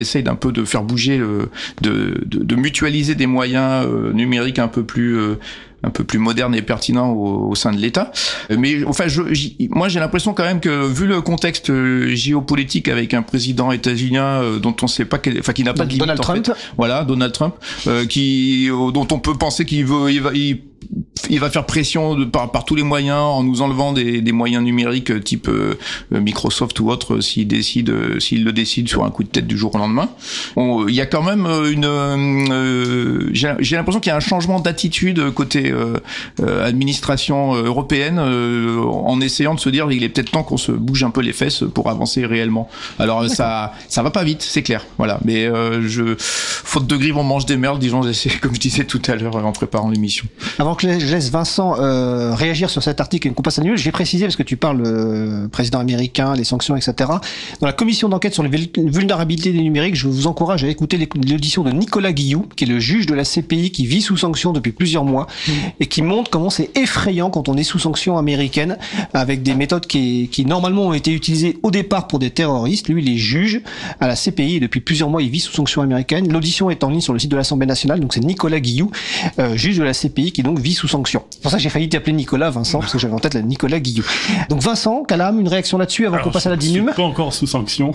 essaye d'un peu de faire bouger, de mutualiser des moyens numériques un peu plus moderne et pertinent au sein de l'État. Mais enfin, moi j'ai l'impression quand même que vu le contexte géopolitique avec un président états-unien dont on sait pas qui n'a pas de limite, Donald Trump. Voilà, Donald Trump, dont on peut penser il va faire pression par tous les moyens en nous enlevant des moyens numériques type Microsoft ou autre s'il le décide sur un coup de tête du jour au lendemain. Il y a quand même j'ai l'impression qu'il y a un changement d'attitude côté administration européenne en essayant de se dire il est peut-être temps qu'on se bouge un peu les fesses pour avancer réellement. Alors ça va pas vite, c'est clair. Voilà, mais faute de grive on mange des merdes, disons, comme je disais tout à l'heure en préparant l'émission. Avant que je laisse Vincent réagir sur cet article et une compasse annuelle, je vais préciser, parce que tu parles président américain, les sanctions, etc. Dans la commission d'enquête sur les vulnérabilités des numériques, je vous encourage à écouter l'audition de Nicolas Guillou, qui est le juge de la CPI qui vit sous sanction depuis plusieurs mois et qui montre comment c'est effrayant quand on est sous sanction américaine avec des méthodes qui normalement ont été utilisées au départ pour des terroristes. Lui, il est juge à la CPI et depuis plusieurs mois, il vit sous sanction américaine. L'audition est en ligne sur le site de l'Assemblée nationale, donc c'est Nicolas Guillou, juge de la CPI, qui donc vit sous sanction. C'est pour ça que j'ai failli t'appeler Nicolas, Vincent, parce que j'avais en tête la Nicolas Guillou. Donc Vincent, Calam, une réaction là-dessus avant qu'on passe à la DINUM? Je suis pas encore sous sanction.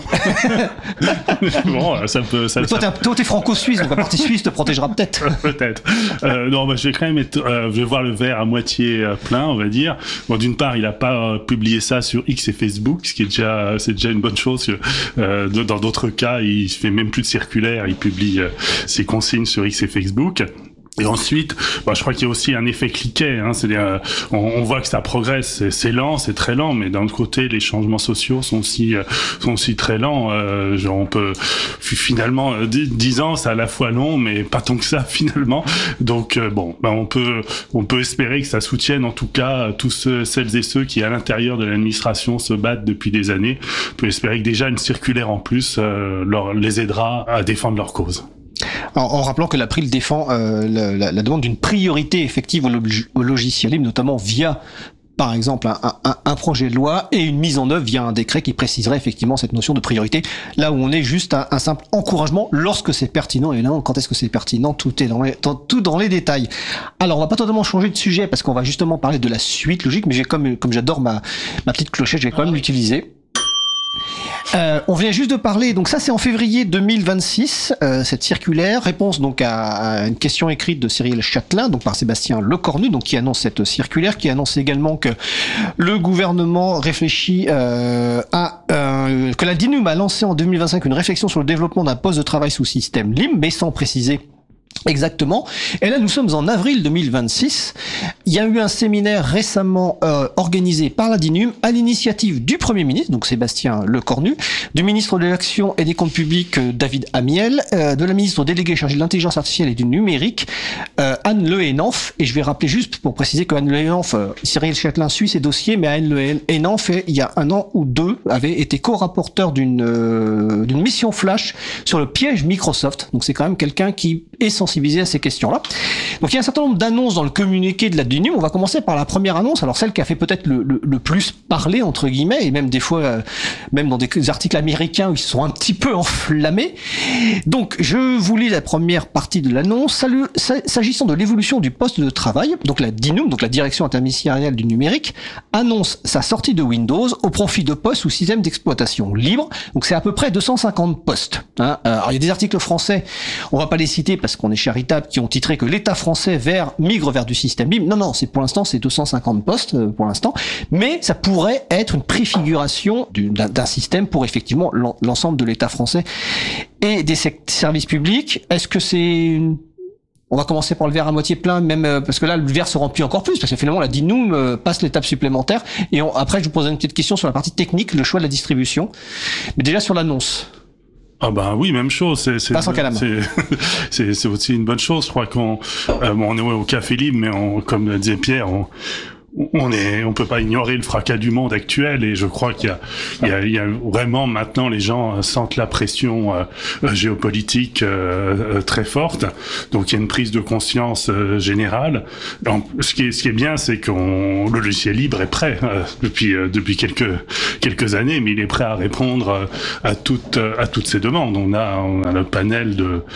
Bon, ça peut... Toi, t'es franco-suisse, donc la partie suisse te protégera peut-être. Peut-être. Non, je vais quand même je vais voir le verre à moitié plein, on va dire. Bon, d'une part, il a pas publié ça sur X et Facebook, ce qui est c'est déjà une bonne chose. Dans d'autres cas, il fait même plus de circulaires, il publie ses consignes sur X et Facebook. Et ensuite, je crois qu'il y a aussi un effet cliquet, hein, c'est-à-dire on voit que ça progresse, c'est lent, c'est très lent, mais d'un autre côté, les changements sociaux sont aussi très lents. On peut finalement 10 ans, c'est à la fois long, mais pas tant que ça finalement. Donc on peut espérer que ça soutienne en tout cas tous celles et ceux qui à l'intérieur de l'administration se battent depuis des années. On peut espérer que déjà une circulaire en plus les aidera à défendre leur cause. En rappelant que l'April défend la demande d'une priorité effective au logiciel libre, notamment via, par exemple, un projet de loi et une mise en œuvre via un décret qui préciserait effectivement cette notion de priorité. Là où on est juste un simple encouragement lorsque c'est pertinent. Et là, quand est-ce que c'est pertinent? Tout est tout dans les détails. Alors, on va pas totalement changer de sujet parce qu'on va justement parler de la suite logique, mais comme j'adore ma petite clochette, je vais quand même l'utiliser. On vient juste de parler, donc ça c'est en février 2026, cette circulaire, réponse donc à une question écrite de Cyril Châtelain, donc par Sébastien Lecornu, donc qui annonce cette circulaire, qui annonce également que le gouvernement réfléchit que la DINUM a lancé en 2025 une réflexion sur le développement d'un poste de travail sous système libre, mais sans préciser exactement. Et là, nous sommes en avril 2026. Il y a eu un séminaire récemment organisé par la DINUM à l'initiative du Premier ministre, donc Sébastien Lecornu, du ministre de l'Action et des Comptes Publics David Amiel, de la ministre déléguée chargée de l'intelligence artificielle et du numérique, Anne Le Hénanf. Et je vais rappeler juste pour préciser que Anne Le Hénanf, Cyril Châtelain suit ses dossiers, mais Anne Le Hénanf, il y a 1 an ou 2, avait été co-rapporteur d'une mission flash sur le piège Microsoft. Donc c'est quand même quelqu'un qui est sensibilisé à ces questions-là. Donc il y a un certain nombre d'annonces dans le communiqué de la DINUM. On va commencer par la première annonce, alors celle qui a fait peut-être le plus parler, entre guillemets, et même des fois, même dans des articles américains où ils se sont un petit peu enflammés. Donc je vous lis la première partie de l'annonce. S'agissant de l'évolution du poste de travail, donc la DINUM, donc la Direction interministérielle du numérique, annonce sa sortie de Windows au profit de postes ou systèmes d'exploitation libre. Donc c'est à peu près 250 postes. Hein. Alors il y a des articles français, on va pas les citer parce qu'on est charitable, qui ont titré que l'État français migre vers du système libre. Non, c'est pour l'instant, c'est 250 postes pour l'instant, mais ça pourrait être une préfiguration d'un système pour effectivement l'ensemble de l'État français et des services publics. Est-ce que on va commencer par le verre à moitié plein, même parce que là le verre se remplit encore plus parce que finalement la DINUM passe l'étape supplémentaire et après je vous poserai une petite question sur la partie technique, le choix de la distribution, mais déjà sur l'annonce. Ah oui, même chose. C'est aussi une bonne chose. Je crois on est au Café Libre, mais comme disait Pierre, on peut pas ignorer le fracas du monde actuel, et je crois qu'il y a vraiment maintenant les gens sentent la pression géopolitique très forte. Donc il y a une prise de conscience générale. Donc, ce qui est bien, c'est que le logiciel libre est prêt depuis quelques années, mais il est prêt à répondre à toutes ces demandes. On a le panel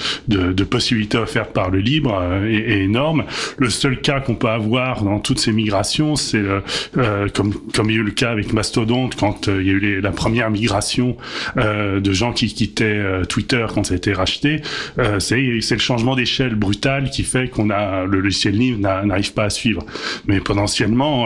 de possibilités offertes par le libre est énorme. Le seul cas qu'on peut avoir dans toutes ces migrations, c'est comme il y a eu le cas avec Mastodonte quand il y a eu la première migration de gens qui quittaient Twitter quand ça a été racheté. C'est le changement d'échelle brutal qui fait le logiciel libre n'arrive pas à suivre. Mais potentiellement,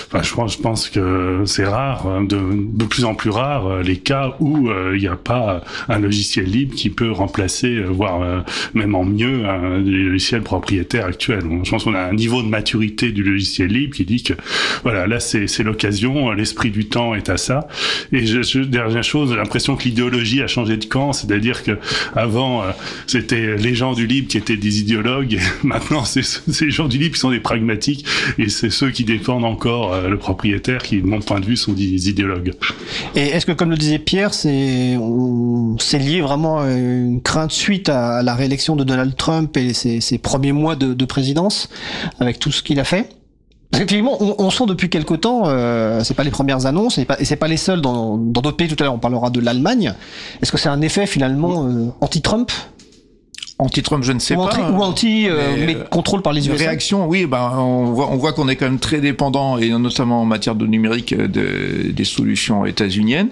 je pense que c'est rare, de plus en plus rare, les cas où il n'y a pas un logiciel libre qui peut remplacer, voire même en mieux, les logiciels propriétaires actuels. Je pense qu'on a un niveau de maturité du logiciel libre qui dit que voilà, là c'est l'occasion, l'esprit du temps est à ça. Et dernière chose, j'ai l'impression que l'idéologie a changé de camp, c'est-à-dire que avant c'était les gens du libre qui étaient des idéologues, et maintenant c'est les gens du libre qui sont des pragmatiques, et c'est ceux qui défendent encore le propriétaire qui, de mon point de vue, sont des idéologues. Et est-ce que, comme le disait Pierre, c'est lié vraiment à une crainte suite à la réélection de Donald Trump et ses premiers mois de présidence, avec tout ce qu'il a fait? Parce qu'effectivement, on sent depuis quelque temps, c'est pas les premières annonces, et c'est pas les seuls dans d'autres pays. Tout à l'heure, on parlera de l'Allemagne. Est-ce que c'est un effet finalement anti-Trump? Anti-Trump, je ne sais pas. Ou anti mais contrôle par les USA. Réaction, oui, on voit qu'on est quand même très dépendant, et notamment en matière de numérique, des solutions états-uniennes.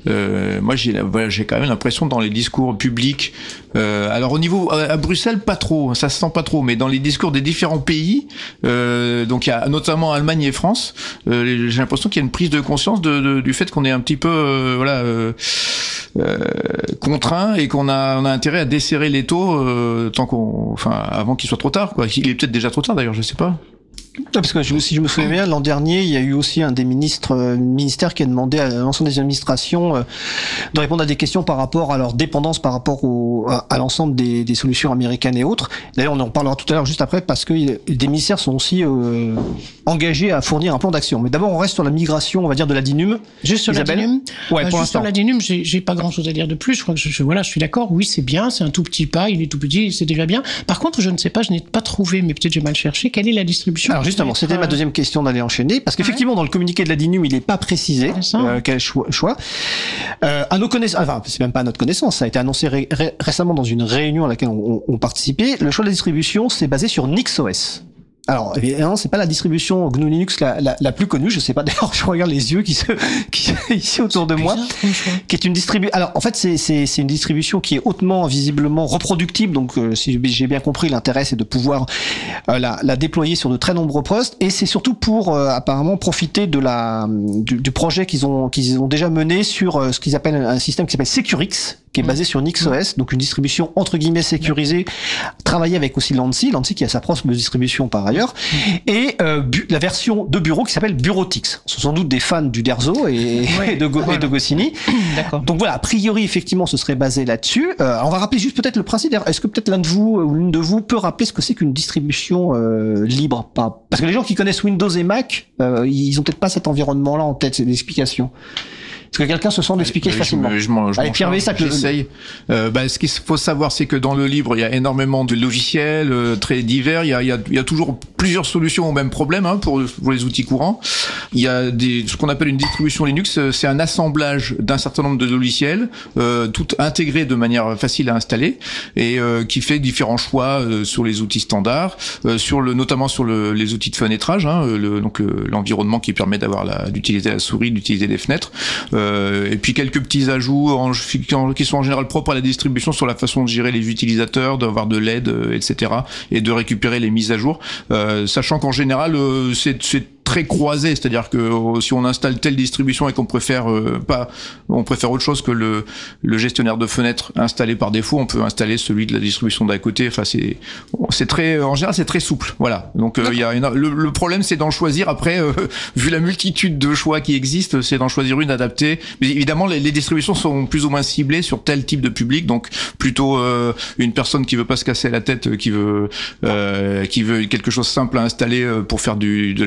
Moi, j'ai quand même l'impression dans les discours publics, alors au niveau à Bruxelles, pas trop, ça se sent pas trop, mais dans les discours des différents pays, donc il y a notamment Allemagne et France, j'ai l'impression qu'il y a une prise de conscience du fait qu'on est un petit peu contraint, et qu'on a intérêt à desserrer les taux avant qu'il soit trop tard, quoi. Il est peut-être déjà trop tard d'ailleurs, je sais pas. Parce que si je me souviens bien, l'an dernier, il y a eu aussi un des ministères qui a demandé à l'ensemble des administrations de répondre à des questions par rapport à leur dépendance par rapport à l'ensemble des solutions américaines et autres. D'ailleurs, on en parlera tout à l'heure juste après, parce que des ministères sont aussi engagés à fournir un plan d'action. Mais d'abord, on reste sur la migration, on va dire, de la DINUM. Juste sur Isabelle. la DINUM. Ouais, pour juste l'instant. sur la DINUM, j'ai pas grand-chose à dire de plus. Je crois que je suis d'accord. Oui, c'est bien, c'est un tout petit pas, il est tout petit, c'est déjà bien. Par contre, je ne sais pas, je n'ai pas trouvé, mais peut-être j'ai mal cherché, quelle est la distribution. Alors justement, c'était ma deuxième question d'aller enchaîner, parce qu'effectivement, dans le communiqué de la DINUM, il n'est pas précisé quel choix. À nos connaissances, enfin, c'est même pas à notre connaissance, ça a été annoncé récemment dans une réunion à laquelle on participait. Le choix de la distribution, c'est basé sur NixOS. Alors, évidemment, c'est pas la distribution GNU Linux la plus connue. Je sais pas, d'ailleurs, je regarde les yeux qui ici autour de moi, qui est une distribution. Alors, en fait, c'est une distribution qui est hautement, visiblement reproductible. Donc, si j'ai bien compris, l'intérêt, c'est de pouvoir la déployer sur de très nombreux postes. Et c'est surtout pour, apparemment, profiter du projet qu'ils ont déjà mené sur ce qu'ils appellent un système qui s'appelle Securix, qui est basé sur NixOS, donc une distribution entre guillemets sécurisée, travailler avec aussi Lancy qui a sa propre distribution par ailleurs, et la version de bureau qui s'appelle Bureautix. Ce sont sans doute des fans du Derzo et de Goscinny. D'accord. Donc voilà, a priori effectivement ce serait basé là-dessus. On va rappeler juste peut-être le principe. Est-ce que peut-être l'un de vous ou l'une de vous peut rappeler ce que c'est qu'une distribution libre? Parce que les gens qui connaissent Windows et Mac, ils ont peut-être pas cet environnement-là en tête, c'est l'explication. Est-ce que quelqu'un se sent d'expliquer facilement? Allez, Pierre, j'essaye. Ce qu'il faut savoir, c'est que dans le libre, il y a énormément de logiciels très divers. Il y a toujours plusieurs solutions au même problème pour les outils courants. Il y a ce qu'on appelle une distribution Linux. C'est un assemblage d'un certain nombre de logiciels, tout intégré de manière facile à installer, et qui fait différents choix sur les outils standards, notamment sur les outils de fenêtrage, donc l'environnement qui permet d'utiliser la souris, d'utiliser les fenêtres. Et puis quelques petits ajouts qui sont en général propres à la distribution sur la façon de gérer les utilisateurs, d'avoir de l'aide, etc. et de récupérer les mises à jour. Sachant qu'en général, c'est très croisé, c'est-à-dire que si on installe telle distribution et qu'on préfère on préfère autre chose que le gestionnaire de fenêtres installé par défaut, on peut installer celui de la distribution d'à côté. Enfin, c'est très, en général, c'est très souple. Voilà. Donc il y a le problème, c'est d'en choisir. Après, vu la multitude de choix qui existent, c'est d'en choisir une adaptée. Mais évidemment, les distributions sont plus ou moins ciblées sur tel type de public. Donc plutôt une personne qui veut pas se casser la tête, qui veut quelque chose simple à installer pour faire de la bureautique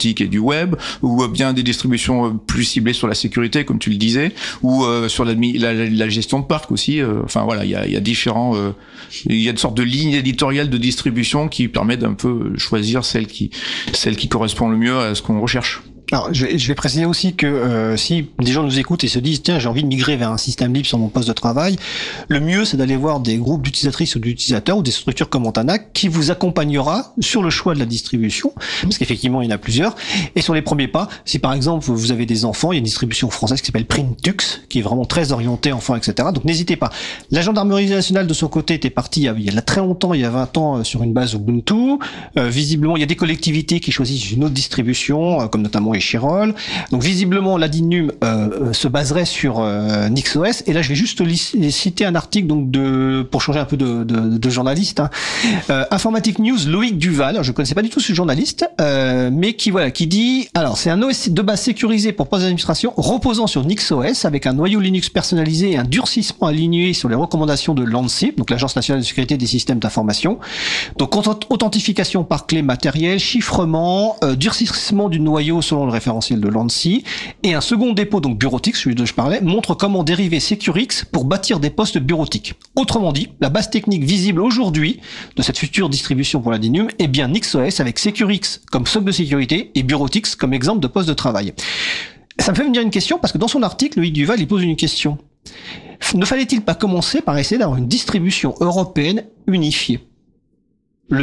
bureautique et du web, ou bien des distributions plus ciblées sur la sécurité, comme tu le disais, ou sur la gestion de parc aussi. Enfin voilà, il y a différents, il y a une sorte de ligne éditoriale de distribution qui permet d'un peu choisir celle qui correspond le mieux à ce qu'on recherche. Alors, je vais préciser aussi que si des gens nous écoutent et se disent tiens, j'ai envie de migrer vers un système libre sur mon poste de travail, le mieux c'est d'aller voir des groupes d'utilisatrices ou d'utilisateurs ou des structures comme Antanac qui vous accompagnera sur le choix de la distribution, parce qu'effectivement il y en a plusieurs. Et sur les premiers pas, si par exemple vous avez des enfants, il y a une distribution française qui s'appelle Printux, qui est vraiment très orientée enfants, etc. Donc n'hésitez pas. La gendarmerie nationale de son côté était partie il y a très longtemps, il y a 20 ans, sur une base Ubuntu. Visiblement, il y a des collectivités qui choisissent une autre distribution, comme notamment Chirol. Donc visiblement la DINUM se baserait sur NixOS, et là je vais juste citer un article donc pour changer un peu de journaliste, hein. Informatique News, Loïc Duval, alors, je connaissais pas du tout ce journaliste, mais qui dit alors c'est un OS de base sécurisé pour poste d'administration reposant sur NixOS avec un noyau Linux personnalisé et un durcissement aligné sur les recommandations de l'ANSSI, donc l'Agence nationale de sécurité des systèmes d'information. Donc authentification par clé matérielle, chiffrement, durcissement du noyau selon le référentiel de l'ANSSI, et un second dépôt, donc bureautique, celui dont je parlais, montre comment dériver Securix pour bâtir des postes bureautiques. Autrement dit, la base technique visible aujourd'hui de cette future distribution pour la DINUM est bien NixOS avec Securix comme socle de sécurité et Bureautix comme exemple de poste de travail. Ça me fait me dire une question, parce que dans son article, Loïc Duval, il pose une question. Ne fallait-il pas commencer par essayer d'avoir une distribution européenne unifiée ? La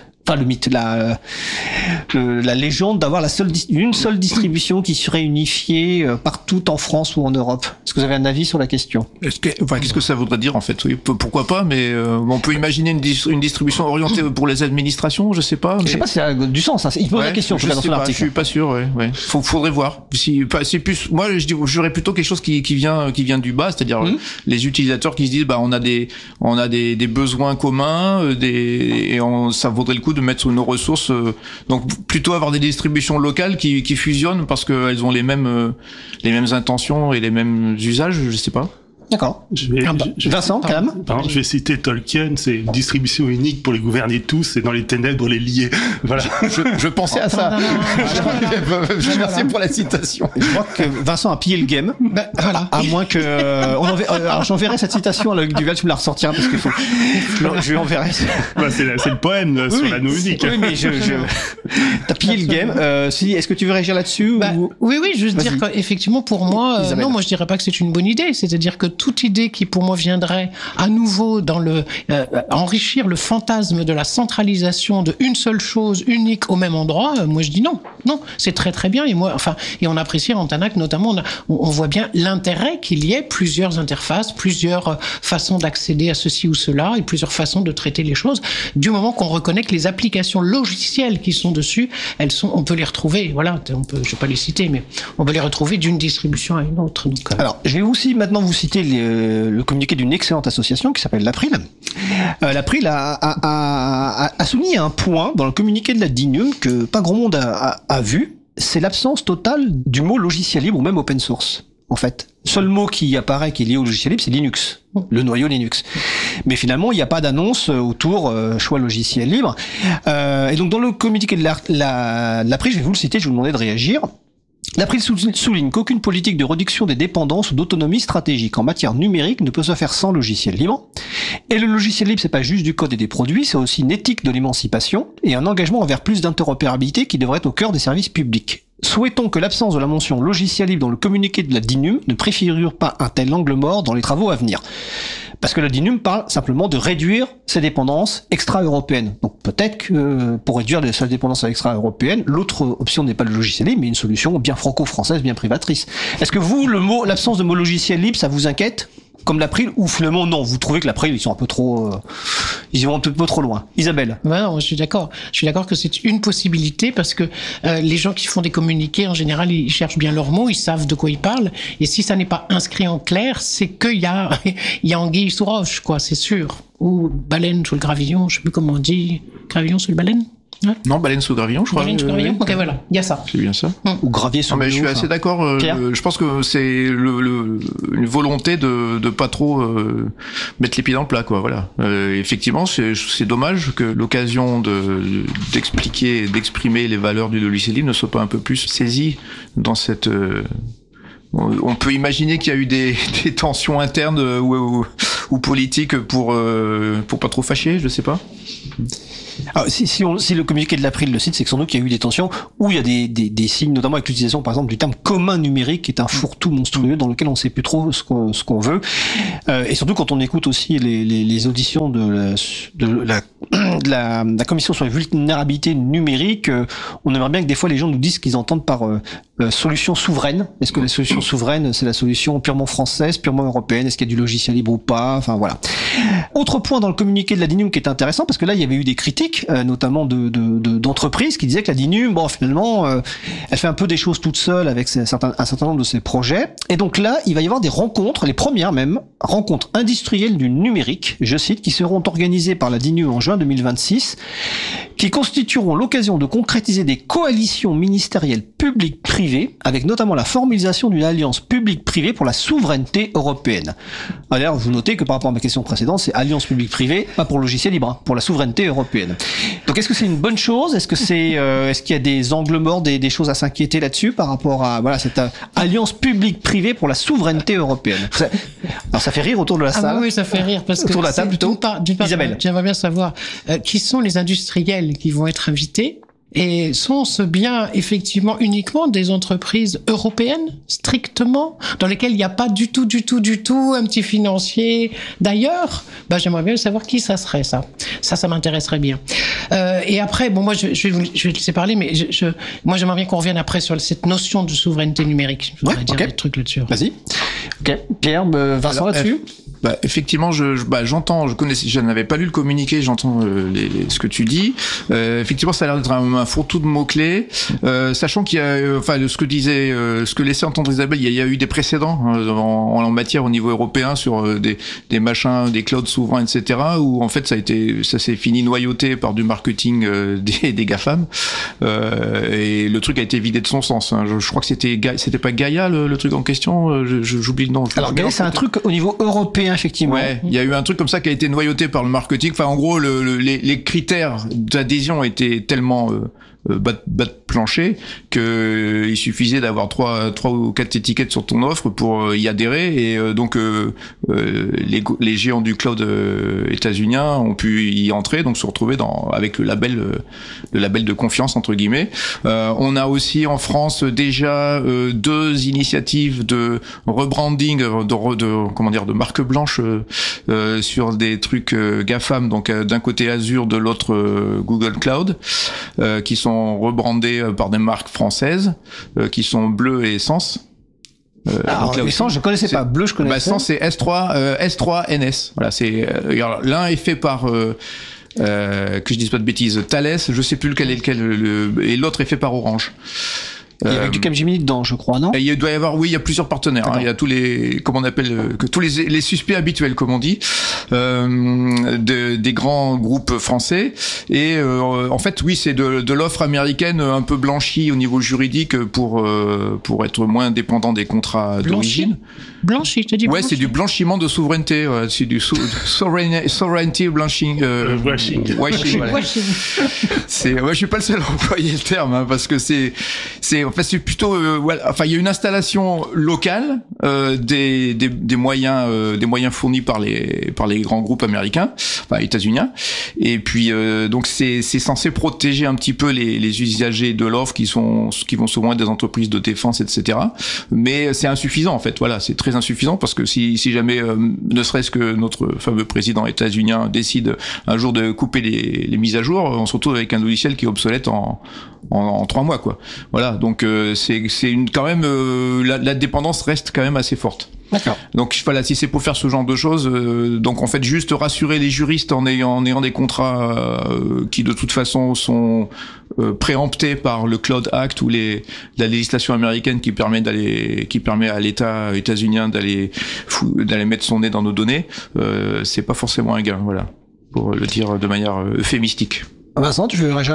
légende d'avoir une seule distribution qui serait unifiée partout en France ou en Europe. Est-ce que vous avez un avis sur la question ? Qu'est-ce que ça voudrait dire en fait ? Oui, pourquoi pas, mais on peut imaginer une distribution orientée pour les administrations, je sais pas. Je sais pas si ça a du sens. Hein. Il pose la question dans son article. Je suis pas sûr. Ouais. Faudrait voir. C'est plus. Moi, j'aurais plutôt quelque chose qui vient du bas, c'est-à-dire les utilisateurs qui se disent on a des besoins communs, ça vaudrait le coup de mettre nos ressources, donc plutôt avoir des distributions locales qui fusionnent parce qu'elles ont les mêmes intentions et les mêmes usages, je sais pas. D'accord. Vincent, calme. Je vais citer Tolkien, c'est une distribution unique pour les gouverner tous et dans les ténèbres les lier. Voilà. Je pensais à ça. Merci pour la citation. Je crois que Vincent a pillé le game. Voilà. À moins que alors j'enverrai cette citation à Loïc Duval, tu me la ressortiras parce qu'il faut. Je lui enverrai. C'est le poème sur la musique. Oui, mais t'as pillé le game. Est-ce que tu veux réagir là-dessus Oui, je veux dire qu'effectivement pour moi, non, moi je dirais pas que c'est une bonne idée. C'est-à-dire que toute idée qui pour moi viendrait à nouveau dans enrichir le fantasme de la centralisation de une seule chose unique au même endroit, moi je dis non, c'est très très bien, et on apprécie en Antanac notamment, on voit bien l'intérêt qu'il y ait plusieurs interfaces, plusieurs façons d'accéder à ceci ou cela et plusieurs façons de traiter les choses, du moment qu'on reconnaît que les applications logicielles qui sont dessus, on peut les retrouver, voilà, je vais pas les citer, mais on peut les retrouver d'une distribution à une autre. Donc, alors je vais aussi maintenant vous citer le communiqué d'une excellente association qui s'appelle l'April. L'April a souligné un point dans le communiqué de la DINUM que pas grand monde a vu, c'est l'absence totale du mot logiciel libre ou même open source. En fait, seul mot qui apparaît qui est lié au logiciel libre, c'est Linux, le noyau Linux. Mais finalement, il n'y a pas d'annonce autour choix logiciel libre. Et donc dans le communiqué de l'April, je vais vous le citer, je vais vous demander de réagir. L'April souligne qu'aucune politique de réduction des dépendances ou d'autonomie stratégique en matière numérique ne peut se faire sans logiciel libre. Et le logiciel libre, c'est pas juste du code et des produits, c'est aussi une éthique de l'émancipation et un engagement envers plus d'interopérabilité qui devrait être au cœur des services publics. Souhaitons que l'absence de la mention logiciel libre dans le communiqué de la DINUM ne préfigure pas un tel angle mort dans les travaux à venir. Parce que la DINUM parle simplement de réduire ses dépendances extra-européennes. Donc peut-être que pour réduire ses dépendances extra-européennes, l'autre option n'est pas le logiciel libre, mais une solution bien franco-française, bien privatrice. Est-ce que vous, l'absence de mot logiciel libre, ça vous inquiète ? Comme l'April, ou finalement non, vous trouvez que l'April, ils sont un peu trop, ils vont un peu trop loin. Isabelle. Non, je suis d'accord. Je suis d'accord que c'est une possibilité parce que les gens qui font des communiqués, en général, ils cherchent bien leurs mots, ils savent de quoi ils parlent. Et si ça n'est pas inscrit en clair, c'est qu'il y a anguille sous roche, quoi, c'est sûr. Ou baleine sous le gravillon, je sais plus comment on dit, gravillon sous le baleine. Non, baleine sous gravillon, je crois. Baleine sous gravillon. Ok, voilà, il y a ça. C'est bien ça. Ou gravier sous mais je suis assez d'accord. Je pense que c'est une volonté de pas trop mettre les pieds dans le plat, quoi. Voilà. Effectivement, c'est dommage que l'occasion d'expliquer, d'exprimer les valeurs du logiciel libre ne soit pas un peu plus saisie dans cette. On peut imaginer qu'il y a eu des tensions internes ou politiques pour pas trop fâcher, je sais pas. Alors, si le communiqué de l'April le cite, c'est que sans doute qu'il y a eu des tensions où il y a des signes, notamment avec l'utilisation par exemple du terme commun numérique, qui est un fourre-tout monstrueux dans lequel on ne sait plus trop ce qu'on veut. Et surtout quand on écoute aussi les auditions de la commission sur les vulnérabilités numériques, on aimerait bien que des fois les gens nous disent ce qu'ils entendent par solution souveraine. Est-ce que la solution souveraine, c'est la solution purement française, purement européenne? Est-ce qu'il y a du logiciel libre ou pas? Enfin voilà. Autre point dans le communiqué de la DINUM qui est intéressant, parce que là il y avait eu des critiques, notamment d'entreprises qui disaient que la DINUM, bon finalement, elle fait un peu des choses toute seule avec un certain nombre de ses projets. Et donc là, il va y avoir des rencontres, les premières même, rencontres industrielles du numérique, je cite, qui seront organisées par la DINUM en juin 2026, qui constitueront l'occasion de concrétiser des coalitions ministérielles publiques-privées, avec notamment la formalisation d'une alliance publique-privée pour la souveraineté européenne. Alors, vous notez que par rapport à ma question précédente, c'est alliance publique-privée, pas pour le logiciel libre, hein, pour la souveraineté européenne. Donc, est-ce que c'est une bonne chose? Est-ce que est-ce qu'il y a des angles morts, des choses à s'inquiéter là-dessus par rapport à cette alliance publique-privée pour la souveraineté européenne? Alors, ça fait rire autour de la salle. Oui, ça fait rire parce que autour de la table plutôt. Isabelle, j'aimerais bien savoir qui sont les industriels qui vont être invités. Et sont-ce bien effectivement uniquement des entreprises européennes, strictement, dans lesquelles il n'y a pas du tout un petit financier d'ailleurs? J'aimerais bien savoir qui ça serait, ça. Ça m'intéresserait bien. Et après, bon, moi, je vais te laisser parler, mais moi, j'aimerais bien qu'on revienne après sur cette notion de souveraineté numérique. Je voudrais dire des trucs là-dessus. Vas-y. Ok. Pierre, Vincent, là-dessus? Effectivement, j'entends, je n'avais pas lu le communiqué, j'entends ce que tu dis. Effectivement, ça a l'air d'être un fourre-tout de mots-clés, sachant qu'il y a, ce que laissait entendre Isabelle, il y a eu des précédents en matière au niveau européen sur des machins, des clouds souverains, etc., où en fait ça s'est fini noyauté par du marketing des GAFAM, et le truc a été vidé de son sens. Hein. Je crois que c'était pas Gaïa le truc en question. J'oublie le nom. Alors Gaïa, c'est un truc au niveau européen. Effectivement. Ouais, il y a eu un truc comme ça qui a été noyauté par le marketing. Enfin, en gros, les critères d'adhésion étaient tellement bas de plancher que il suffisait d'avoir 3 ou 4 étiquettes sur ton offre pour y adhérer. Et donc les géants du cloud états-uniens ont pu y entrer, donc se retrouver avec le label de confiance entre guillemets. On a aussi en France déjà 2 initiatives de rebranding, de marque blanche sur des trucs GAFAM, donc d'un côté Azure, de l'autre Google Cloud, qui sont rebrandés par des marques françaises, qui sont Bleu et Sens. Alors, Sens, je connaissais pas. Bleu, je connaissais. Sens, c'est S3NS. Voilà, c'est l'un est fait par que je dise pas de bêtises, Thales, je sais plus lequel est lequel, et l'autre est fait par Orange. Il y a du Capgemini dedans, je crois, non? Il doit y avoir, oui, il y a plusieurs partenaires. Hein. Il y a tous les, comment on appelle, tous les suspects habituels, comme on dit, des grands groupes français. Et en fait, oui, c'est de l'offre américaine un peu blanchie au niveau juridique pour être moins dépendant des contrats d'origine. Blanchi, tu dis? Ouais, c'est du blanchiment de souveraineté. C'est du sovereignty blanching. Washing. Voilà. Je suis pas le seul à employer le terme, hein, parce que c'est plutôt, il y a une installation locale des moyens fournis par les grands groupes américains, états-uniens, et puis donc c'est censé protéger un petit peu les usagers de l'offre qui vont souvent être des entreprises de défense, etc. Mais c'est insuffisant en fait. Voilà, c'est très insuffisant parce que si jamais ne serait-ce que notre fameux président états-unien décide un jour de couper les mises à jour, on se retrouve avec un logiciel qui est obsolète en 3 mois, quoi. Voilà, donc c'est quand même la dépendance reste quand même assez forte. D'accord. Donc voilà, si c'est pour faire ce genre de choses, donc en fait juste rassurer les juristes en ayant des contrats qui de toute façon sont préemptés par le Cloud Act ou la législation américaine qui permet à l'État états-unien d'aller mettre son nez dans nos données, c'est pas forcément un gain, voilà, pour le dire de manière euphémistique. Vincent, tu veux réagir là-dessus?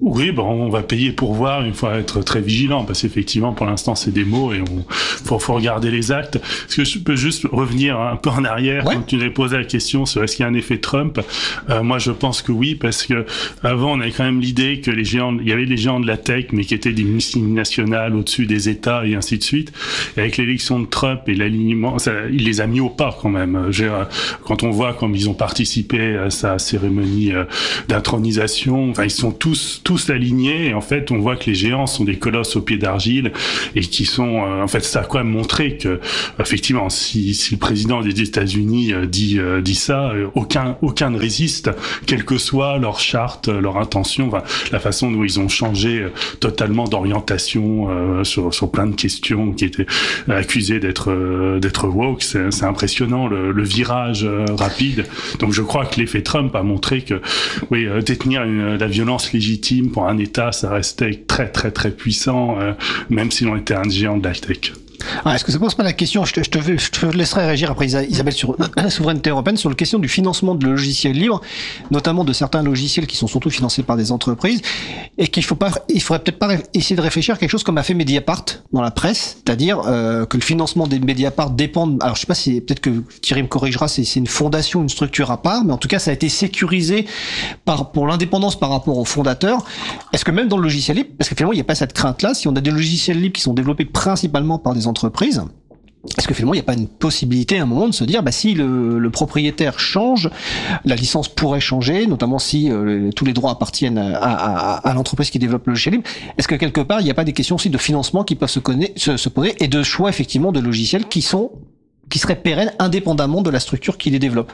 Oui, bon, on va payer pour voir, il faut être très vigilant, parce qu'effectivement, pour l'instant, c'est des mots et faut regarder les actes. Est-ce que je peux juste revenir un peu en arrière, quand tu m'avais posé la question sur est-ce qu'il y a un effet Trump? Moi, je pense que oui, parce que avant, on avait quand même l'idée que il y avait les géants de la tech, mais qui étaient des multinationales au-dessus des États et ainsi de suite. Et avec l'élection de Trump et l'alignement, il les a mis au pas quand même. Quand on voit comme ils ont participé à sa cérémonie d'intronisation, enfin, ils sont tous alignés, et en fait, on voit que les géants sont des colosses aux pieds d'argile, et qui sont, en fait, ça a quoi montrer que, effectivement, si le président des États-Unis dit ça, aucun ne résiste, quelle que soit leur charte, leur intention, enfin, la façon dont ils ont changé totalement d'orientation sur plein de questions qui étaient accusées d'être woke. C'est impressionnant le virage rapide. Donc je crois que l'effet Trump a montré que oui, détenir la violence légitime pour un État, ça restait très très très puissant, même si l'on était un géant de la tech. Est-ce que ça pose pas la question, je te laisserai réagir après Isabelle sur la souveraineté européenne, sur la question du financement de logiciels libres, notamment de certains logiciels qui sont surtout financés par des entreprises, et il faudrait peut-être pas essayer de réfléchir à quelque chose comme a fait Mediapart dans la presse, c'est-à-dire que le financement des Mediapart dépend, alors je sais pas si peut-être que Thierry me corrigera, c'est une fondation, une structure à part, mais en tout cas ça a été sécurisé pour l'indépendance par rapport aux fondateurs. Est-ce que même dans le logiciel libre, parce que finalement il n'y a pas cette crainte-là, si on a des logiciels libres qui sont développés principalement par des entreprises, est-ce que finalement il n'y a pas une possibilité à un moment de se dire si le propriétaire change, la licence pourrait changer, notamment si tous les droits appartiennent à l'entreprise qui développe le logiciel libre. Est-ce que quelque part il n'y a pas des questions aussi de financement qui peuvent se poser, et de choix effectivement de logiciels qui seraient pérennes indépendamment de la structure qui les développe?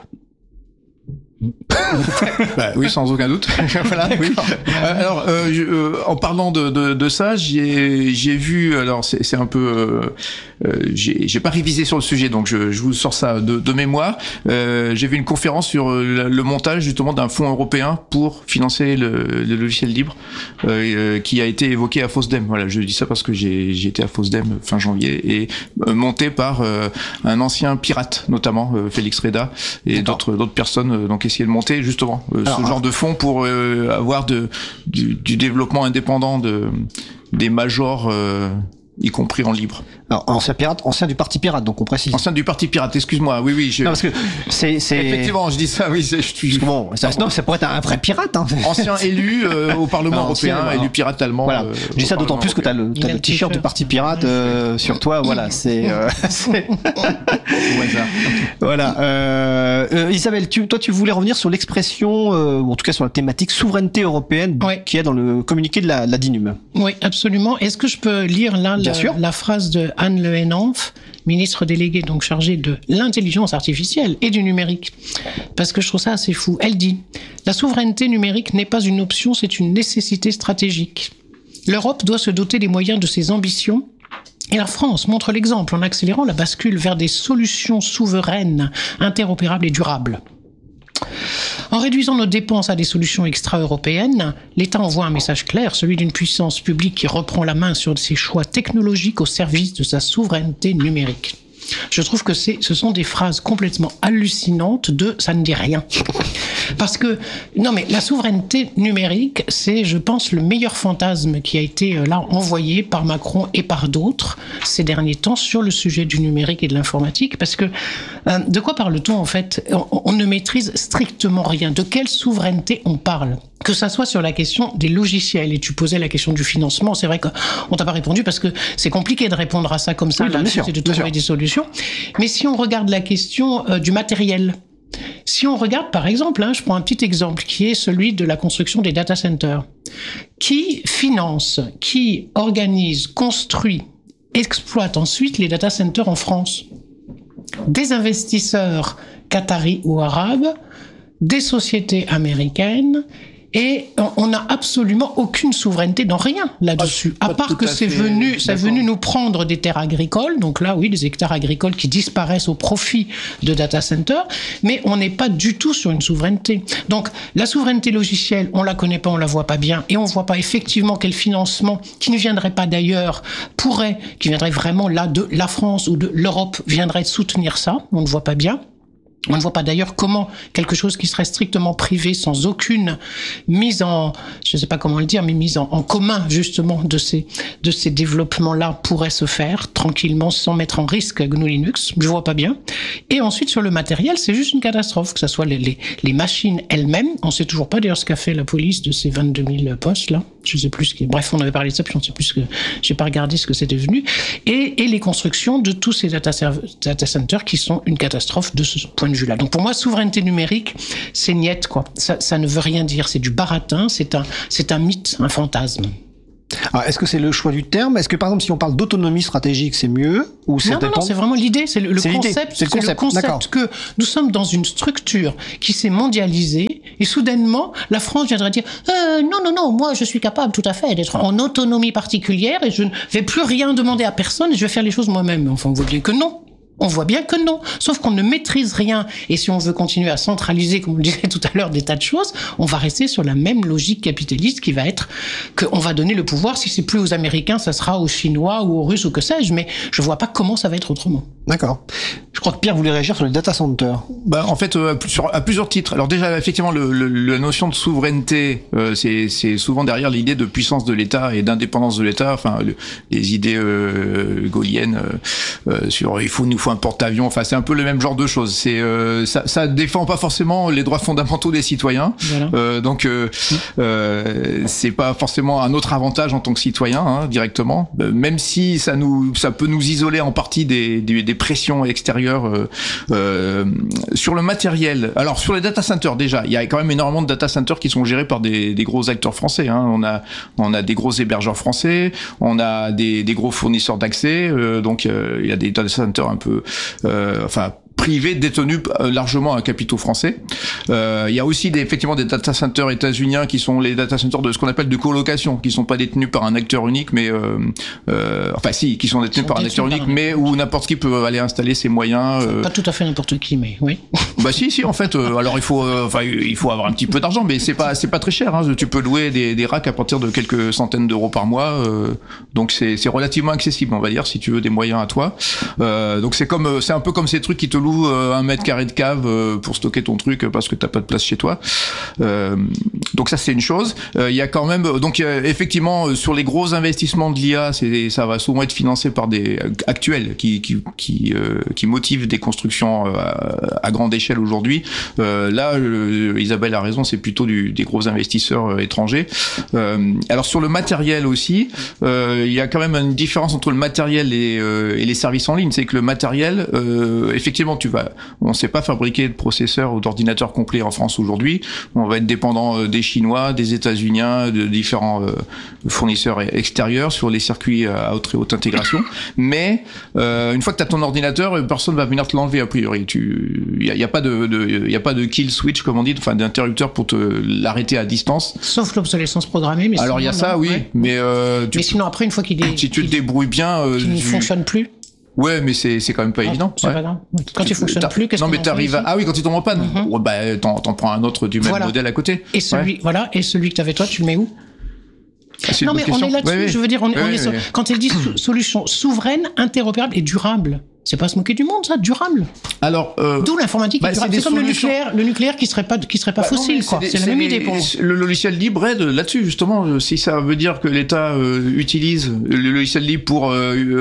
Oui, sans aucun doute. Voilà, oui. Alors, en parlant de ça, j'ai vu. Alors, c'est un peu. J'ai pas révisé sur le sujet, donc je vous sors ça de mémoire. J'ai vu une conférence sur le montage justement d'un fonds européen pour financer le logiciel libre, qui a été évoqué à FOSDEM. Voilà, je dis ça parce que j'ai été à FOSDEM fin janvier, et monté par un ancien pirate, notamment Félix Reda, et d'autres personnes. Donc essayer de monter justement ce genre de fonds pour avoir du développement indépendant des majors, y compris en libre. Alors, ancien du parti pirate, donc on précise. Ancien du parti pirate, excuse-moi, oui. Non, parce que c'est... Effectivement, je dis ça, oui. Non, ça pourrait être un vrai pirate, hein. Ancien élu au Parlement européen, élu pirate allemand. Voilà. Je dis ça d'autant plus que t'as le t-shirt du parti pirate sur toi, voilà, c'est... Voilà. Isabelle, toi, tu voulais revenir sur l'expression, ou en tout cas sur la thématique souveraineté européenne, qui est dans le communiqué de la DINUM. Oui, absolument. Est-ce que je peux lire là la phrase de Anne Le Henenff, ministre déléguée donc chargée de l'intelligence artificielle et du numérique, parce que je trouve ça assez fou. Elle dit « La souveraineté numérique n'est pas une option, c'est une nécessité stratégique. L'Europe doit se doter des moyens de ses ambitions, et la France montre l'exemple en accélérant la bascule vers des solutions souveraines, interopérables et durables. » En réduisant nos dépenses à des solutions extra-européennes, l'État envoie un message clair, celui d'une puissance publique qui reprend la main sur ses choix technologiques au service de sa souveraineté numérique. Je trouve que ce sont des phrases complètement hallucinantes de « ça ne dit rien ». Parce que, non mais la souveraineté numérique, c'est, je pense, le meilleur fantasme qui a été là envoyé par Macron et par d'autres ces derniers temps sur le sujet du numérique et de l'informatique. Parce que, de quoi parle-t-on en fait ? On ne maîtrise strictement rien. De quelle souveraineté on parle ? Que ça soit sur la question des logiciels, et tu posais la question du financement, c'est vrai qu'on t'a pas répondu parce que c'est compliqué de répondre à ça comme ça, c'est de trouver des solutions. Mais si on regarde la question du matériel, si on regarde par exemple, je prends un petit exemple qui est celui de la construction des data centers, qui finance, qui organise, construit, exploite ensuite les data centers en France? Des investisseurs qataris ou arabes, des sociétés américaines, et on n'a absolument aucune souveraineté dans rien là-dessus. À part que c'est venu nous prendre des terres agricoles, donc là, oui, des hectares agricoles qui disparaissent au profit de data centers, mais on n'est pas du tout sur une souveraineté. Donc, la souveraineté logicielle, on la connaît pas, on la voit pas bien, et on voit pas effectivement quel financement qui ne viendrait pas d'ailleurs qui viendrait vraiment là de la France ou de l'Europe, viendrait soutenir ça, on ne voit pas bien. On ne voit pas d'ailleurs comment quelque chose qui serait strictement privé, sans aucune mise en, je ne sais pas comment le dire, mais mise en commun justement de ces développements-là pourrait se faire tranquillement sans mettre en risque GNU Linux. Je vois pas bien. Et ensuite sur le matériel, c'est juste une catastrophe, que ce soit les machines elles-mêmes. On sait toujours pas d'ailleurs ce qu'a fait la police de ces 22 000 postes là. Je sais plus ce qui. Bref, on avait parlé de ça, puis je ne sais plus j'ai pas regardé ce que c'était devenu. Et les constructions de tous ces data centers qui sont une catastrophe de ce point de vue-là. Donc pour moi, souveraineté numérique, c'est niette, quoi. Ça ne veut rien dire. C'est du baratin, c'est un mythe, un fantasme. Alors, est-ce que c'est le choix du terme? Est-ce que, par exemple, si on parle d'autonomie stratégique, c'est mieux? Ou ça dépend? Non, c'est vraiment l'idée. C'est le concept. C'est le concept que nous sommes dans une structure qui s'est mondialisée et soudainement, la France viendrait dire non, moi, je suis capable tout à fait d'être en autonomie particulière et je ne vais plus rien demander à personne et je vais faire les choses moi-même. Enfin, on voit bien que non. On voit bien que non. Sauf qu'on ne maîtrise rien. Et si on veut continuer à centraliser, comme on le disait tout à l'heure, des tas de choses, on va rester sur la même logique capitaliste qui va être qu'on va donner le pouvoir. Si c'est plus aux Américains, ça sera aux Chinois ou aux Russes ou que sais-je. Mais je vois pas comment ça va être autrement. D'accord. Je crois que Pierre voulait réagir sur les data centers. En fait, à plusieurs titres. Alors déjà, effectivement, la notion de souveraineté, c'est souvent derrière l'idée de puissance de l'État et d'indépendance de l'État. Enfin, les idées gaulliennes sur il nous faut un porte-avions. Enfin, c'est un peu le même genre de choses. Ça défend pas forcément les droits fondamentaux des citoyens. Voilà. Donc, c'est pas forcément un autre avantage en tant que citoyen directement. Même si ça peut nous isoler en partie des pressions extérieures sur le matériel. Alors sur les data centers déjà, il y a quand même énormément de data centers qui sont gérés par des gros acteurs français. On a des gros hébergeurs français, on a des gros fournisseurs d'accès. Donc il y a des data centers un peu, privés détenus largement à capitaux français. Il y a aussi effectivement des data centers états-uniens qui sont les data centers de ce qu'on appelle de colocation, qui sont pas détenus par un acteur unique, mais qui sont détenus par un acteur unique, mais où n'importe qui peut aller installer ses moyens. Pas tout à fait n'importe qui, mais oui. Si en fait. Alors il faut avoir un petit peu d'argent, mais c'est pas très cher. Tu peux louer des racks à partir de quelques centaines d'euros par mois, donc c'est relativement accessible, on va dire, si tu veux des moyens à toi. Donc c'est un peu comme ces trucs qui te louent 1 mètre carré de cave pour stocker ton truc parce que t'as pas de place chez toi. Donc ça c'est une chose. Il y a quand même effectivement sur les gros investissements de l'IA, ça va souvent être financé par des actuels qui motivent des constructions à grande échelle aujourd'hui. Là, Isabelle a raison, c'est plutôt des gros investisseurs étrangers. Alors sur le matériel aussi, il y a quand même une différence entre le matériel et les services en ligne. C'est que le matériel, effectivement, on ne sait pas fabriquer de processeurs ou d'ordinateurs complets en France aujourd'hui. On va être dépendant des Chinois, des États-Uniens, de différents fournisseurs extérieurs sur les circuits à très haute intégration. Mais une fois que tu as ton ordinateur, personne va venir te l'enlever a priori. Il y a pas de kill switch comme on dit, enfin d'interrupteur pour te l'arrêter à distance. Sauf l'obsolescence programmée. Mais alors il y a ça, oui, ouais. Mais sinon après une fois qu'il est, si tu te débrouilles bien, qu'il ne fonctionne plus. Ouais, mais c'est quand même pas évident. C'est pas grave. Quand il fonctionne plus, qu'est-ce qu'on fait? Non, mais t'arrives quand il tombe en panne. T'en prends un autre du même modèle à côté. Et celui que t'avais toi, tu le mets où? Non, mais on est là-dessus. Je veux dire, on est sur, quand elle dit solution souveraine, interopérable et durable. C'est pas se moquer du monde, ça, durable. Alors, d'où l'informatique est durable. C'est comme le nucléaire qui serait pas fossile, quoi. C'est la même idée pour nous. Le logiciel libre aide là-dessus, justement. Si ça veut dire que l'État utilise le logiciel libre pour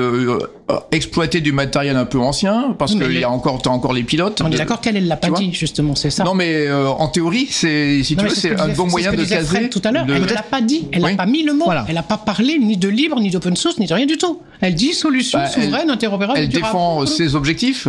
exploiter du matériel un peu ancien, parce que t'as encore les pilotes. On est d'accord qu'elle l'a pas dit, justement, c'est ça. Non, mais en théorie, c'est un bon moyen de caser. Tout à l'heure, elle ne l'a pas dit. Elle n'a pas mis le mot. Elle n'a pas parlé ni de libre, ni d'open source, ni de rien du tout. Elle dit solution souveraine, interopérable et durable. Elle défend ses objectifs.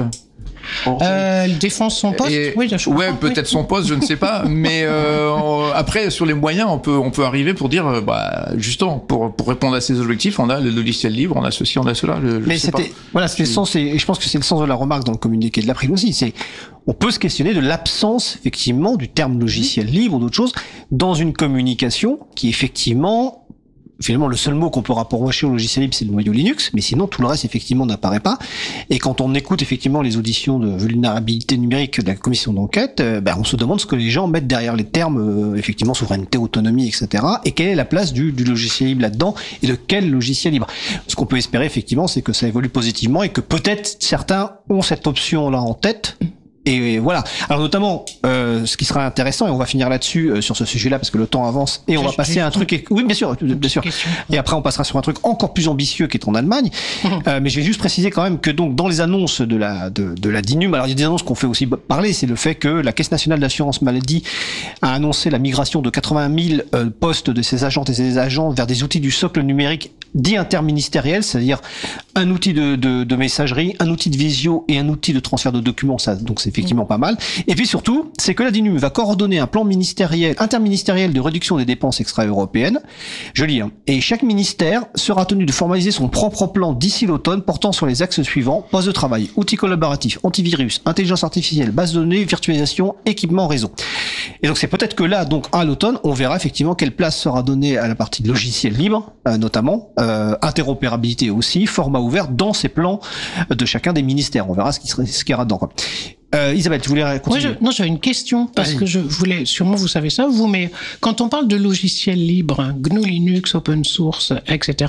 Elle défend son poste. Peut-être son poste, je ne sais pas. Mais après, sur les moyens, on peut arriver pour dire, justement, pour répondre à ces objectifs, on a le logiciel libre, on a ceci, on a cela. Mais c'était le sens, et je pense que c'est le sens de la remarque dans le communiqué de l'April aussi. C'est, on peut se questionner de l'absence, effectivement, du terme logiciel libre ou d'autres choses dans une communication qui, effectivement, finalement, le seul mot qu'on peut rapprocher au logiciel libre, c'est le noyau Linux, mais sinon, tout le reste, effectivement, n'apparaît pas. Et quand on écoute, effectivement, les auditions de vulnérabilité numérique de la commission d'enquête, on se demande ce que les gens mettent derrière les termes, effectivement, souveraineté, autonomie, etc. Et quelle est la place du logiciel libre là-dedans, et de quel logiciel libre. Ce qu'on peut espérer, effectivement, c'est que ça évolue positivement et que peut-être certains ont cette option-là en tête, Et voilà. Alors notamment, ce qui sera intéressant, et on va finir là-dessus sur ce sujet-là parce que le temps avance, et on va passer à un truc. Oui, bien sûr. Et après, on passera sur un truc encore plus ambitieux qui est en Allemagne. Mais je vais juste préciser quand même que donc dans les annonces de la DINUM, alors il y a des annonces qu'on fait aussi parler, c'est le fait que la Caisse nationale d'assurance maladie a annoncé la migration de 80 000 postes de ses agentes et ses agents vers des outils du socle numérique dit interministériel, c'est-à-dire un outil de messagerie, un outil de visio et un outil de transfert de documents. Ça, donc c'est effectivement pas mal. Et puis surtout, c'est que la DINUM va coordonner un plan interministériel de réduction des dépenses extra-européennes. Je lis, hein. Et chaque ministère sera tenu de formaliser son propre plan d'ici l'automne portant sur les axes suivants: poste de travail, outils collaboratifs, antivirus, intelligence artificielle, base de données, virtualisation, équipement, réseau. Et donc c'est peut-être que là, donc à l'automne, on verra effectivement quelle place sera donnée à la partie de logiciels libres, notamment, interopérabilité aussi, format ouvert dans ces plans de chacun des ministères. On verra ce qu'il y aura dedans, quoi. Isabelle, tu voulais continuer? Non, j'avais une question, parce que je voulais, sûrement vous savez ça, vous, mais quand on parle de logiciels libres, GNU Linux, open source, etc.,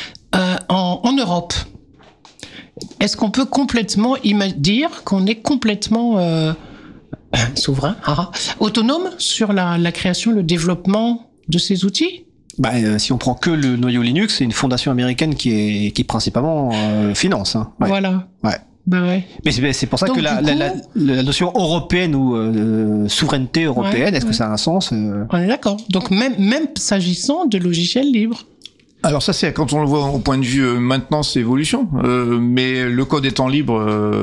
en Europe, est-ce qu'on peut complètement dire qu'on est complètement souverain, autonome sur la création, le développement de ces outils? Si on prend que le noyau Linux, c'est une fondation américaine qui principalement finance. Hein. Ouais. Voilà. Ouais. Ouais. Mais c'est pour ça donc, que la notion européenne ou souveraineté européenne, est-ce que ça a un sens On est d'accord. Donc même s'agissant de logiciels libres. Alors ça, c'est quand on le voit au point de vue maintenance et évolution, mais le code étant libre,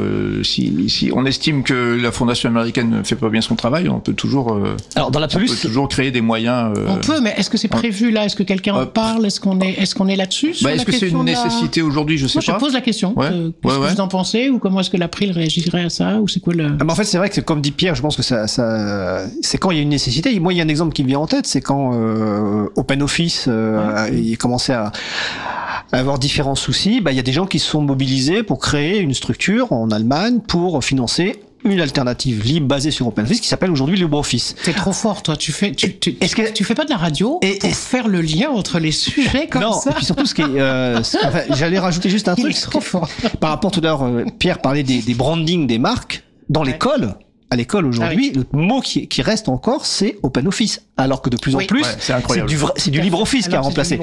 si on estime que la fondation américaine ne fait pas bien son travail, on peut toujours, alors dans l'absolu, on peut toujours créer des moyens. On peut, mais est-ce que c'est prévu là? Est-ce que quelqu'un en parle? Est-ce qu'on est là-dessus? Est-ce que c'est une nécessité aujourd'hui? Je sais pas. Je pose la question. Qu'est-ce que vous en pensez, ou comment est-ce que l'April réagirait à ça, ou c'est quoi le? En fait, c'est vrai que comme dit Pierre, je pense que ça c'est quand il y a une nécessité. Moi, il y a un exemple qui me vient en tête, c'est quand OpenOffice il commençait à avoir différents soucis. Il y a des gens qui se sont mobilisés pour créer une structure en Allemagne pour financer une alternative libre basée sur OpenOffice qui s'appelle aujourd'hui LibreOffice. T'es trop fort, toi. Tu fais pas de la radio pour faire le lien entre les sujets comme ça? Non, et puis surtout, j'allais rajouter juste un truc. Trop fort. Par rapport tout à l'heure, Pierre parlait des brandings des marques. Dans l'école, à l'école aujourd'hui, le mot qui reste encore, c'est OpenOffice. Alors que de plus en plus, c'est du LibreOffice qui a remplacé.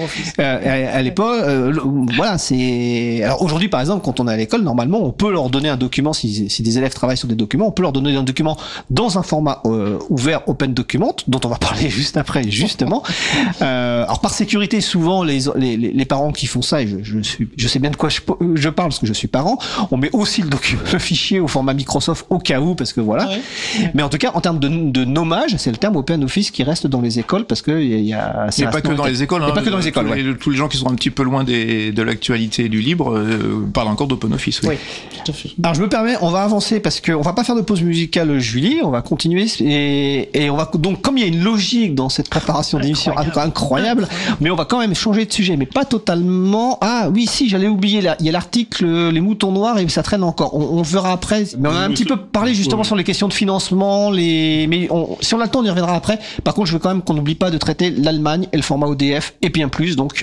À l'époque, voilà, c'est. Alors aujourd'hui, par exemple, quand on est à l'école, normalement, on peut leur donner un document si des élèves travaillent sur des documents, on peut leur donner un document dans un format ouvert, Open Document, dont on va parler juste après, justement. Alors par sécurité, souvent les parents qui font ça, et je sais bien de quoi je parle parce que je suis parent, on met aussi le fichier au format Microsoft au cas où, parce que voilà. Mais en tout cas, en termes de nommage, c'est le terme OpenOffice qui reste dans les écoles, parce que il y a. C'est pas que dans les écoles. Pas que dans les écoles. Tous les gens qui sont un petit peu loin de l'actualité du libre parlent encore d'OpenOffice. Oui. Tout à fait. Alors je me permets, on va avancer parce que on va pas faire de pause musicale, Julie. On va continuer et on va donc, comme il y a une logique dans cette préparation d'émission incroyable, mais on va quand même changer de sujet, mais pas totalement. Ah oui, si, j'allais oublier là. Il y a l'article les moutons noirs et ça traîne encore. On verra après. Mais on a un petit peu parlé justement sur les questions de financement, mais si on a le temps, on y reviendra après. Par contre, je veux quand même qu'on n'oublie pas de traiter l'Allemagne et le format ODF et bien plus. Donc,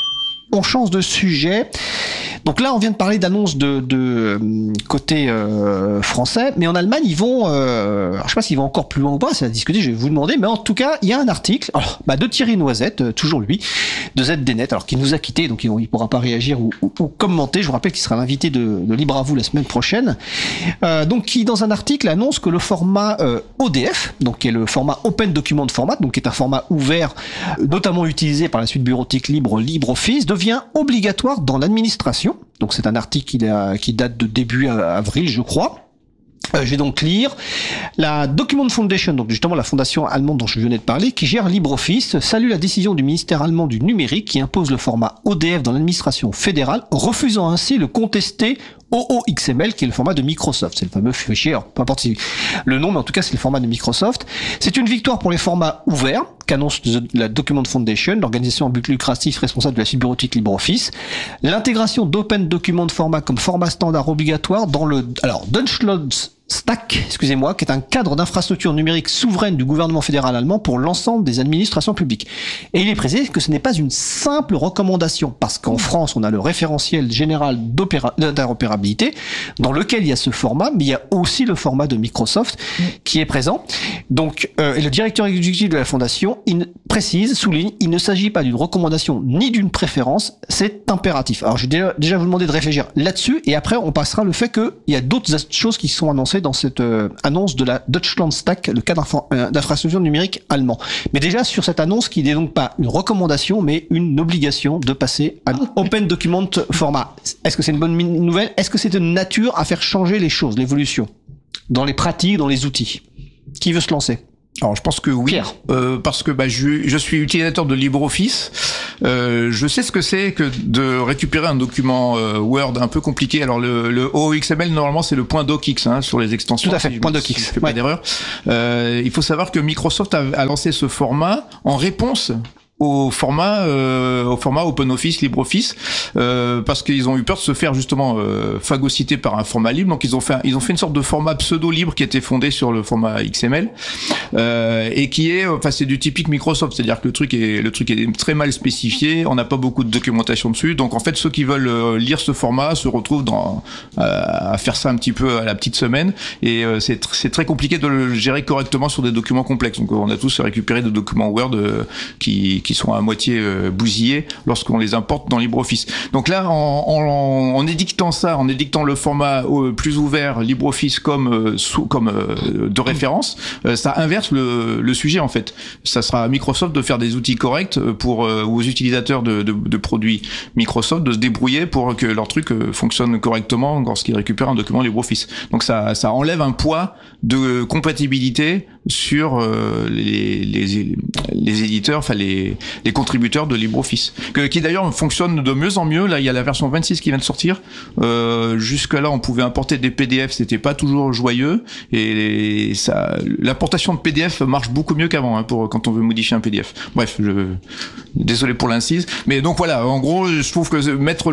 on change de sujet. Donc là, on vient de parler d'annonces de côté français, mais en Allemagne, ils vont, alors je sais pas s'ils vont encore plus loin ou pas, c'est à discuter, je vais vous demander, mais en tout cas, il y a un article de Thierry Noisette, toujours lui, de ZDNet, alors qui nous a quittés, donc il pourra pas réagir ou commenter. Je vous rappelle qu'il sera l'invité de Libre à vous la semaine prochaine. Donc qui, dans un article, annonce que le format ODF, donc qui est le format Open Document Format, donc qui est un format ouvert, notamment utilisé par la suite bureautique libre LibreOffice, devient obligatoire dans l'administration. Donc c'est un article qui date de début avril, je crois. Je vais donc lire. La Document Foundation, donc justement la fondation allemande dont je venais de parler, qui gère LibreOffice, salue la décision du ministère allemand du numérique qui impose le format ODF dans l'administration fédérale, refusant ainsi le contesté OOXML, qui est le format de Microsoft. C'est le fameux fichier, alors, peu importe le nom, mais en tout cas, c'est le format de Microsoft. C'est une victoire pour les formats ouverts, qu'annonce la Document Foundation, l'organisation à but lucratif responsable de la suite bureautique LibreOffice. L'intégration d'Open Document Format comme format standard obligatoire dans le, alors, Deutschlands Stack, excusez-moi, qui est un cadre d'infrastructure numérique souveraine du gouvernement fédéral allemand pour l'ensemble des administrations publiques. Et il est précisé que ce n'est pas une simple recommandation, parce qu'en France, on a le référentiel général d'interopérabilité, dans lequel il y a ce format, mais il y a aussi le format de Microsoft qui est présent. Donc, et le directeur exécutif de la fondation, il précise, souligne, il ne s'agit pas d'une recommandation ni d'une préférence, c'est impératif. Alors, je vais déjà vous demander de réfléchir là-dessus, et après, on passera le fait qu'il y a d'autres choses qui sont annoncées dans cette annonce de la Deutschland Stack, le cadre d'infrastructure numérique allemand. Mais déjà, sur cette annonce, qui n'est donc pas une recommandation, mais une obligation de passer à Open Document Format. Est-ce que c'est une bonne nouvelle? Est-ce que c'est de nature à faire changer les choses, l'évolution, dans les pratiques, dans les outils? Qui veut se lancer? Alors je pense que oui, parce que je suis utilisateur de LibreOffice. Je sais ce que c'est que de récupérer un document Word un peu compliqué. Alors le OXML normalement c'est le .docx sur les extensions. Tout à fait, .docx. Je fais pas d'erreur. Il faut savoir que Microsoft a lancé ce format en réponse au format OpenOffice, LibreOffice, parce qu'ils ont eu peur de se faire justement phagocyter par un format libre. Donc ils ont fait une sorte de format pseudo libre qui était fondé sur le format XML et qui est, c'est du typique Microsoft, c'est-à-dire que le truc est très mal spécifié, on n'a pas beaucoup de documentation dessus. Donc en fait ceux qui veulent lire ce format se retrouvent à faire ça un petit peu à la petite semaine et c'est très compliqué de le gérer correctement sur des documents complexes. Donc on a tous récupéré des documents Word qui sont à moitié bousillés lorsqu'on les importe dans LibreOffice. Donc là, en édictant le format plus ouvert LibreOffice comme de référence, ça inverse le sujet en fait. Ça sera à Microsoft de faire des outils corrects aux utilisateurs de produits Microsoft de se débrouiller pour que leur truc fonctionne correctement lorsqu'ils récupèrent un document LibreOffice. Donc ça enlève un poids de compatibilité sur les éditeurs, les contributeurs de LibreOffice, qui d'ailleurs fonctionne de mieux en mieux. Là, il y a la version 26 qui vient de sortir. Jusque-là, on pouvait importer des PDF, c'était pas toujours joyeux, et l'importation de PDF marche beaucoup mieux qu'avant quand on veut modifier un PDF. Bref, désolé pour l'incise, mais donc voilà. En gros, je trouve que mettre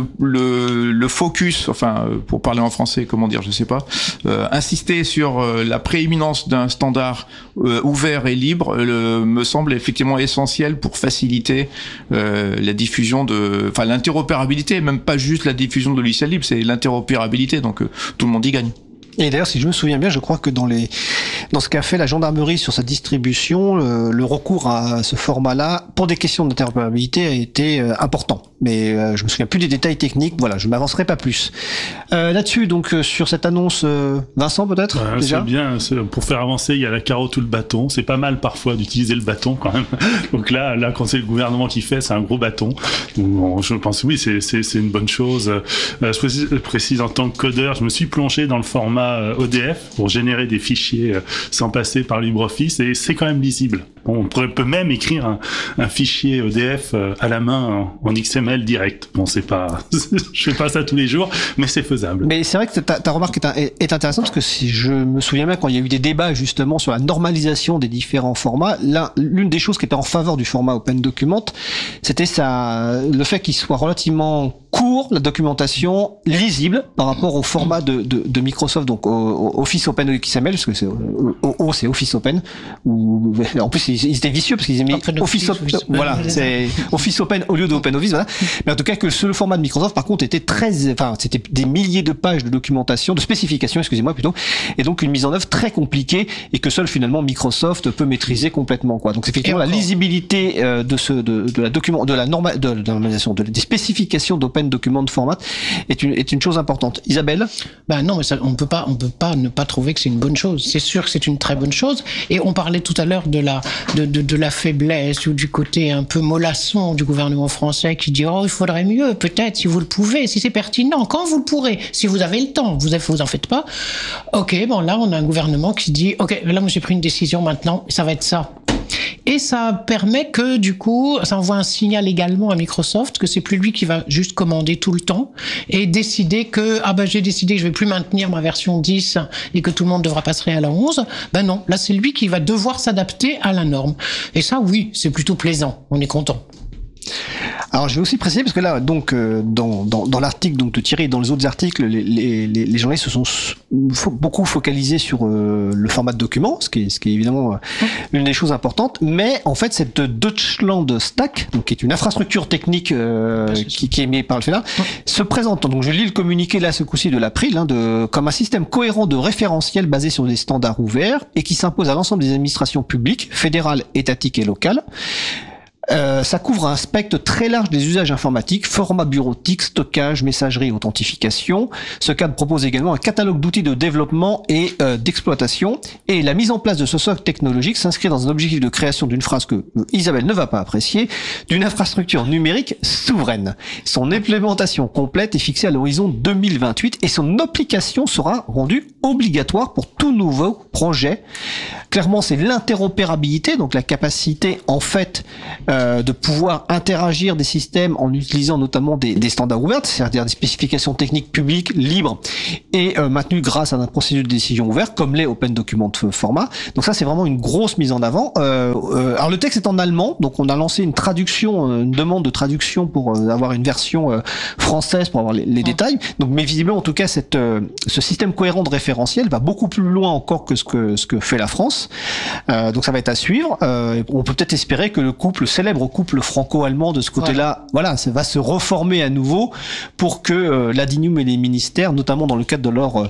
le focus, pour parler en français, comment dire, je sais pas, insister sur la prééminence d'un standard ouvert et libre me semble effectivement essentiel pour faciliter la diffusion l'interopérabilité, même pas juste la diffusion de logiciels libres, c'est l'interopérabilité, donc tout le monde y gagne. Et d'ailleurs, si je me souviens bien, je crois que dans ce qu'a fait la gendarmerie sur sa distribution, le recours à ce format-là, pour des questions d'interopérabilité, a été important. Mais je me souviens plus des détails techniques. Voilà, je m'avancerai pas plus. Là-dessus, donc sur cette annonce, Vincent peut-être déjà. C'est bien. Pour faire avancer, il y a la carotte ou le bâton. C'est pas mal parfois d'utiliser le bâton quand même. Donc là, quand c'est le gouvernement qui fait, c'est un gros bâton. Donc, je pense oui, c'est une bonne chose. Je précise en tant que codeur, je me suis plongé dans le format ODF pour générer des fichiers sans passer par LibreOffice, et c'est quand même lisible. On peut même écrire un fichier ODF à la main en XML direct. Bon, c'est pas, je fais pas ça tous les jours, mais c'est faisable. Mais c'est vrai que ta remarque est intéressante, parce que si je me souviens bien, quand il y a eu des débats justement sur la normalisation des différents formats, l'une des choses qui était en faveur du format Open Document, c'était le fait qu'il soit relativement court, la documentation lisible par rapport au format de Microsoft, donc au Office Open XML, parce que c'est Office Open, ou en plus ils étaient vicieux parce qu'ils ont mis Office Open, voilà, c'est Office Open au lieu de Open Office, voilà. Mais en tout cas que le format de Microsoft par contre était c'était des milliers de pages de documentation, de spécifications, excusez-moi plutôt, et donc une mise en œuvre très compliquée et que seul finalement Microsoft peut maîtriser complètement, quoi. Donc effectivement la lisibilité des spécifications d'Open Document Format est une chose importante. Isabelle? Non, mais on peut pas ne pas trouver que c'est une bonne chose. C'est sûr que c'est une très bonne chose. Et on parlait tout à l'heure de la faiblesse ou du côté un peu mollasson du gouvernement français qui dit il faudrait mieux, peut-être, si vous le pouvez, si c'est pertinent, quand vous le pourrez, si vous avez le temps, vous en faites pas. Ok, là on a un gouvernement qui dit là moi j'ai pris une décision maintenant, ça va être ça. Et ça permet que, du coup, ça envoie un signal également à Microsoft que c'est plus lui qui va juste commander tout le temps et décider que, j'ai décidé que je vais plus maintenir ma version 10 et que tout le monde devra passer à la 11. Non, là, c'est lui qui va devoir s'adapter à la norme. Et ça, oui, c'est plutôt plaisant. On est content. Alors je vais aussi préciser, parce que là, donc dans l'article donc de Thierry et dans les autres articles, les journalistes se sont beaucoup focalisés sur le format de document, ce qui est évidemment l'une des choses importantes. Mais en fait, cette Deutschland Stack, donc qui est une infrastructure technique qui est mise par le FENA, se présente. Donc je lis le communiqué là ce coup-ci de l'April, comme un système cohérent de référentiel basé sur des standards ouverts et qui s'impose à l'ensemble des administrations publiques, fédérales, étatiques et locales. Ça couvre un spectre très large des usages informatiques, format bureautique, stockage, messagerie, authentification. Ce cadre propose également un catalogue d'outils de développement et d'exploitation. Et la mise en place de ce socle technologique s'inscrit dans un objectif de création d'une phrase que Isabelle ne va pas apprécier, d'une infrastructure numérique souveraine. Son implémentation complète est fixée à l'horizon 2028 et son application sera rendue obligatoire pour tout nouveau projet. Clairement, c'est l'interopérabilité, donc la capacité en fait de pouvoir interagir des systèmes en utilisant notamment des standards ouverts, c'est-à-dire des spécifications techniques publiques libres et maintenues grâce à un processus de décision ouvert, comme les Open Document Format. Donc ça, c'est vraiment une grosse mise en avant. Alors le texte est en allemand, donc on a lancé une traduction, une demande de traduction pour avoir une version française pour avoir les détails. Donc, mais visiblement, en tout cas, ce système cohérent de référentiel va beaucoup plus loin encore que ce que fait la France. Donc ça va être à suivre. On peut peut-être espérer que le célèbre couple franco-allemand de ce côté-là, voilà, ça va se reformer à nouveau pour que l'Adinium et les ministères, notamment dans le cadre de leur,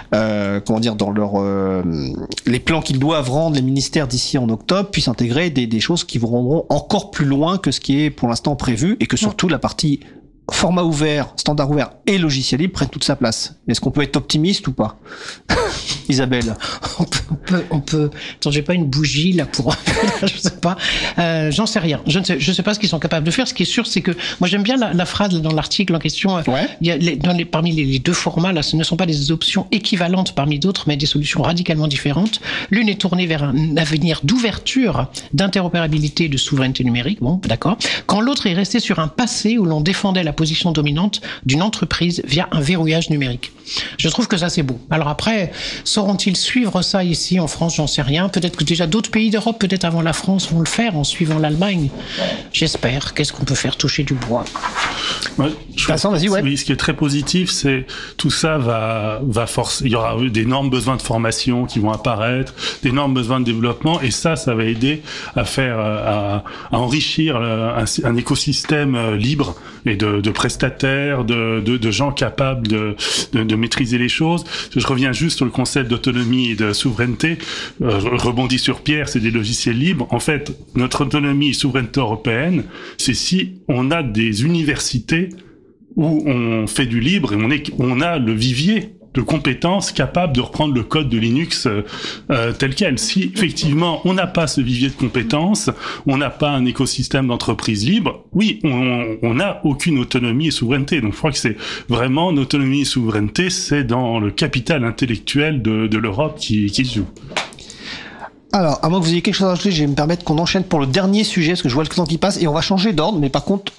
les plans qu'ils doivent rendre les ministères d'ici en octobre, puissent intégrer des choses qui vous rendront encore plus loin que ce qui est pour l'instant prévu et que surtout la partie format ouvert, standard ouvert et logiciel libre prennent toute sa place. Est-ce qu'on peut être optimiste ou pas? Isabelle? On peut. Attends, j'ai pas une bougie là pour. Je sais pas. J'en sais rien. Je sais pas ce qu'ils sont capables de faire. Ce qui est sûr, c'est que moi j'aime bien la phrase dans l'article en question. Ouais. Il y a parmi les deux formats là, ce ne sont pas des options équivalentes parmi d'autres, mais des solutions radicalement différentes. L'une est tournée vers un avenir d'ouverture, d'interopérabilité, de souveraineté numérique. Bon, d'accord. Quand l'autre est resté sur un passé où l'on défendait la position dominante d'une entreprise via un verrouillage numérique. Je trouve que ça c'est beau. Alors après, sauront-ils suivre ça ici en France? J'en sais rien. Peut-être que déjà d'autres pays d'Europe, peut-être avant la France, vont le faire en suivant l'Allemagne. J'espère. Qu'est-ce qu'on peut faire? Toucher du bois. Ouais, vas-y, ouais. Oui, ce qui est très positif, c'est tout ça va forcer. Il y aura d'énormes besoins de formation qui vont apparaître, d'énormes besoins de développement, et ça va aider à faire, à enrichir un écosystème libre et de prestataires, de gens capables de maîtriser les choses. Je reviens juste sur le concept d'autonomie et de souveraineté. Je rebondis sur Pierre, c'est des logiciels libres. En fait, notre autonomie et souveraineté européenne, c'est si on a des universités où on fait du libre et on a le vivier de compétences capables de reprendre le code de Linux tel quel. Si effectivement on n'a pas ce vivier de compétences, on n'a pas un écosystème d'entreprise libre, oui, on n'a aucune autonomie et souveraineté. Donc je crois que c'est vraiment l'autonomie et souveraineté, c'est dans le capital intellectuel de l'Europe qui se joue. Alors, à moins que vous ayez quelque chose à rajouter, je vais me permettre qu'on enchaîne pour le dernier sujet, parce que je vois le temps qui passe, et on va changer d'ordre, mais par contre,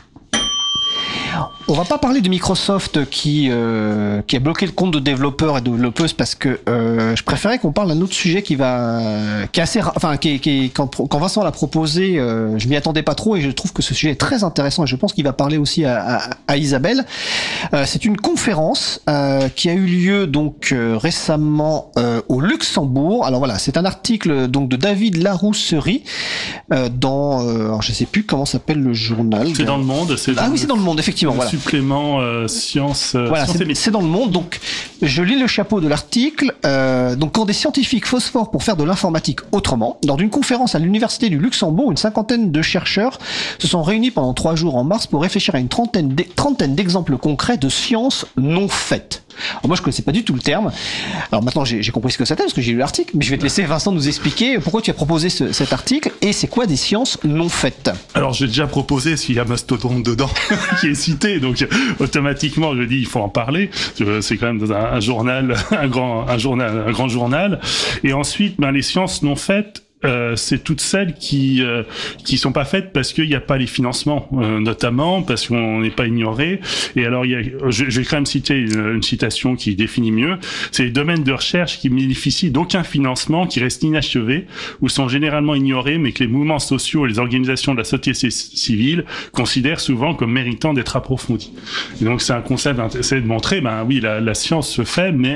on va pas parler de Microsoft qui a bloqué le compte de développeurs et de développeuses, parce que je préférais qu'on parle d'un autre sujet qui est assez, quand Vincent l'a proposé, je m'y attendais pas trop et je trouve que ce sujet est très intéressant et je pense qu'il va parler aussi à Isabelle. C'est une conférence qui a eu lieu donc récemment au Luxembourg. Alors voilà, c'est un article donc de David Larousserie dans, alors je sais plus comment s'appelle le journal. C'est dans Le Monde. C'est dans Le Monde, effectivement. Voilà. Supplément sciences. Voilà, c'est dans Le Monde. Donc, je lis le chapeau de l'article. Donc, quand des scientifiques phosphorent pour faire de l'informatique autrement, lors d'une conférence à l'université du Luxembourg, une cinquantaine de chercheurs se sont réunis pendant 3 jours en mars pour réfléchir à une trentaine d'exemples concrets de sciences non faites. Alors moi je connaissais pas du tout le terme. Alors maintenant j'ai compris ce que c'était parce que j'ai lu l'article, mais je vais te laisser Vincent nous expliquer pourquoi tu as proposé cet article et c'est quoi des sciences non faites. Alors j'ai déjà proposé, s'il y a Mastodonte dedans qui est cité, donc automatiquement je dis il faut en parler. C'est quand même dans un journal, un grand journal. Et ensuite les sciences non faites. c'est toutes celles qui sont pas faites parce qu'il n'y a pas les financements, notamment parce qu'on n'est pas ignoré. Et alors, je vais quand même citer une citation qui définit mieux. C'est les domaines de recherche qui bénéficient d'aucun financement, qui restent inachevés ou sont généralement ignorés, mais que les mouvements sociaux et les organisations de la société civile considèrent souvent comme méritant d'être approfondis. Et donc, c'est un concept, c'est de montrer, oui, la science se fait, mais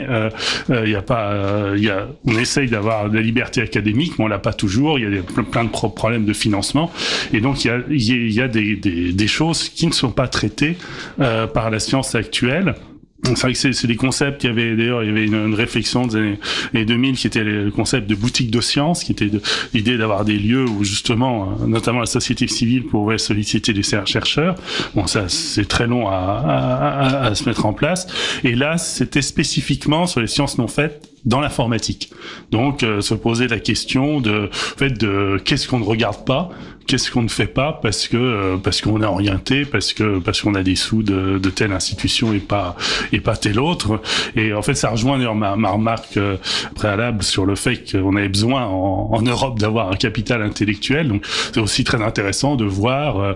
on essaye d'avoir de la liberté académique, mais on l'a pas toujours. Il y a plein de problèmes de financement, et donc il y a des choses qui ne sont pas traitées par la science actuelle. C'est vrai que c'est des concepts. Il y avait une réflexion des années 2000 qui était le concept de boutique de science, qui était l'idée d'avoir des lieux où justement, notamment la société civile pouvait solliciter des chercheurs. Bon, ça c'est très long à se mettre en place. Et là, c'était spécifiquement sur les sciences non faites dans l'informatique. Donc, se poser la question de qu'est-ce qu'on ne regarde pas, qu'est-ce qu'on ne fait pas parce qu'on est orienté, parce qu'on a des sous de telle institution et pas telle autre. Et en fait, ça rejoint d'ailleurs ma remarque préalable sur le fait qu'on avait besoin en Europe d'avoir un capital intellectuel. Donc, c'est aussi très intéressant d'avoir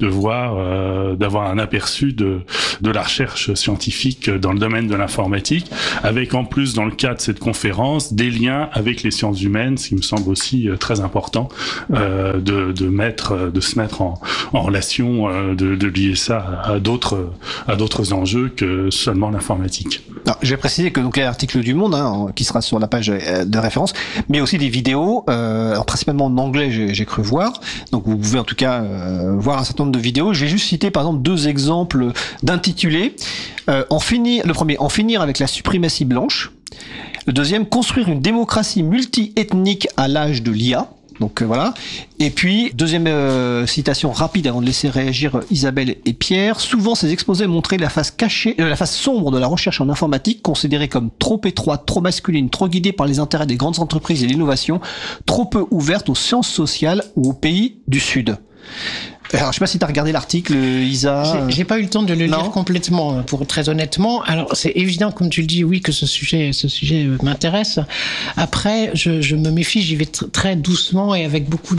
un aperçu de la recherche scientifique dans le domaine de l'informatique, avec en plus, dans le cadre de cette conférence, des liens avec les sciences humaines, ce qui me semble aussi très important de se mettre en relation, de lier ça à d'autres enjeux que seulement l'informatique. Alors, je vais préciser que donc il y a l'article du Monde qui sera sur la page de référence, mais aussi des vidéos, alors principalement en anglais, j'ai cru voir. Donc vous pouvez en tout cas voir un certain nombre de vidéos. Je vais juste citer par exemple 2 exemples d'intitulés. Le premier, en finir avec la suprématie blanche. Le deuxième, construire une démocratie multi-ethnique à l'âge de l'IA. Donc voilà. Et puis, deuxième citation rapide avant de laisser réagir Isabelle et Pierre. Souvent, ces exposés montraient la face sombre de la recherche en informatique, considérée comme trop étroite, trop masculine, trop guidée par les intérêts des grandes entreprises et l'innovation, trop peu ouverte aux sciences sociales ou aux pays du Sud. Alors, je sais pas si tu as regardé l'article, Isa. J'ai pas eu le temps de le lire complètement, pour très honnêtement. Alors, c'est évident, comme tu le dis, oui, que ce sujet m'intéresse. Après, je me méfie, j'y vais très doucement et avec beaucoup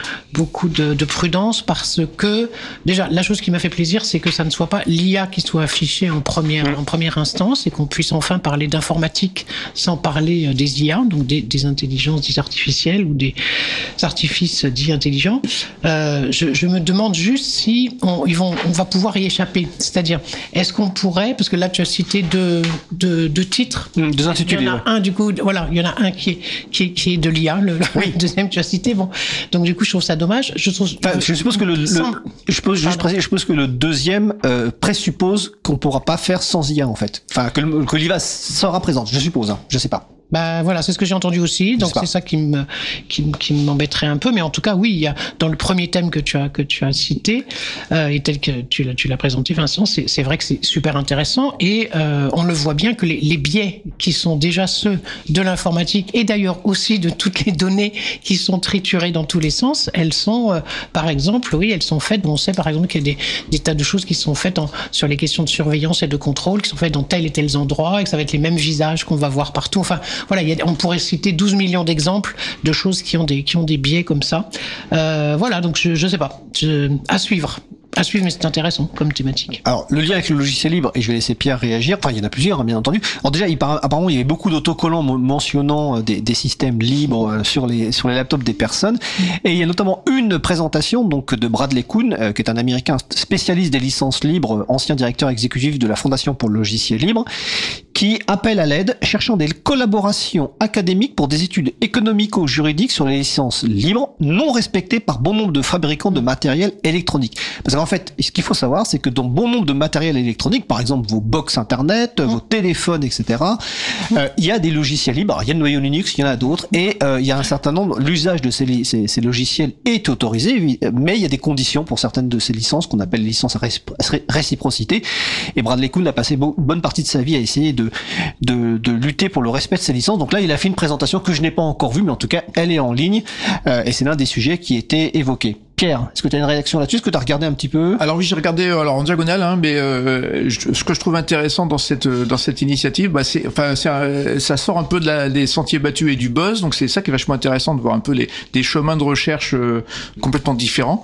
de prudence, parce que déjà, la chose qui m'a fait plaisir, c'est que ça ne soit pas l'IA qui soit affichée en première instance, et qu'on puisse enfin parler d'informatique sans parler des IA, donc des intelligences dites artificielles ou des artifices dits intelligents. Je me demande juste si on va pouvoir y échapper. C'est-à-dire, est-ce qu'on pourrait, parce que là tu as cité deux titres, 2 intitulés. Il y en a un, du coup, voilà, il y en a un qui est de l'IA, le deuxième que tu as cité. Bon, donc du coup, je trouve ça dommage. Je suppose que je suppose que le deuxième présuppose qu'on pourra pas faire sans IA en fait. Enfin, que l'IA sera présente. Je suppose. Je sais pas. Bah voilà, c'est ce que j'ai entendu aussi, donc c'est ça qui m'embêterait un peu, mais en tout cas oui, il y a dans le premier thème que tu as cité et tel que tu l'as présenté, Vincent, c'est vrai que c'est super intéressant, et on le voit bien que les biais qui sont déjà ceux de l'informatique, et d'ailleurs aussi de toutes les données qui sont triturées dans tous les sens, elles sont par exemple, elles sont faites, on sait par exemple qu'il y a des tas de choses qui sont faites sur les questions de surveillance et de contrôle, qui sont faites dans tel et tels endroits, et que ça va être les mêmes visages qu'on va voir partout. Enfin voilà, on pourrait citer 12 millions d'exemples de choses qui ont des biais comme ça. Voilà, donc je sais pas. À suivre, mais c'est intéressant comme thématique. Alors, le lien avec le logiciel libre, et je vais laisser Pierre réagir. Enfin, il y en a plusieurs, bien entendu. Alors déjà, apparemment, il y avait beaucoup d'autocollants mentionnant des systèmes libres sur les laptops des personnes. Et il y a notamment une présentation donc de Bradley Kuhn, qui est un Américain spécialiste des licences libres, ancien directeur exécutif de la Fondation pour le logiciel libre, qui appelle à l'aide, cherchant des collaborations académiques pour des études économico-juridiques sur les licences libres non respectées par bon nombre de fabricants de matériel électronique. Parce qu'en fait, ce qu'il faut savoir, c'est que dans bon nombre de matériel électronique, par exemple vos box internet, vos téléphones, etc., il y a des logiciels libres. Alors, il y a Noyau Linux, il y en a d'autres, et il y a un certain nombre, l'usage de ces logiciels est autorisé, mais il y a des conditions pour certaines de ces licences qu'on appelle les licences réciprocité. Et Bradley Kuhn a passé une bonne partie de sa vie à essayer de lutter pour le respect de ces licences. Donc là, il a fait une présentation que je n'ai pas encore vue, mais en tout cas, elle est en ligne, et c'est l'un des sujets qui était évoqué. Care. Est-ce que tu as une réaction là-dessus? Est-ce que tu as regardé un petit peu? Alors oui, j'ai regardé en diagonale, hein, mais ce que je trouve intéressant dans cette initiative, bah ça sort un peu des sentiers battus et du buzz, donc c'est ça qui est vachement intéressant de voir un peu des chemins de recherche complètement différents.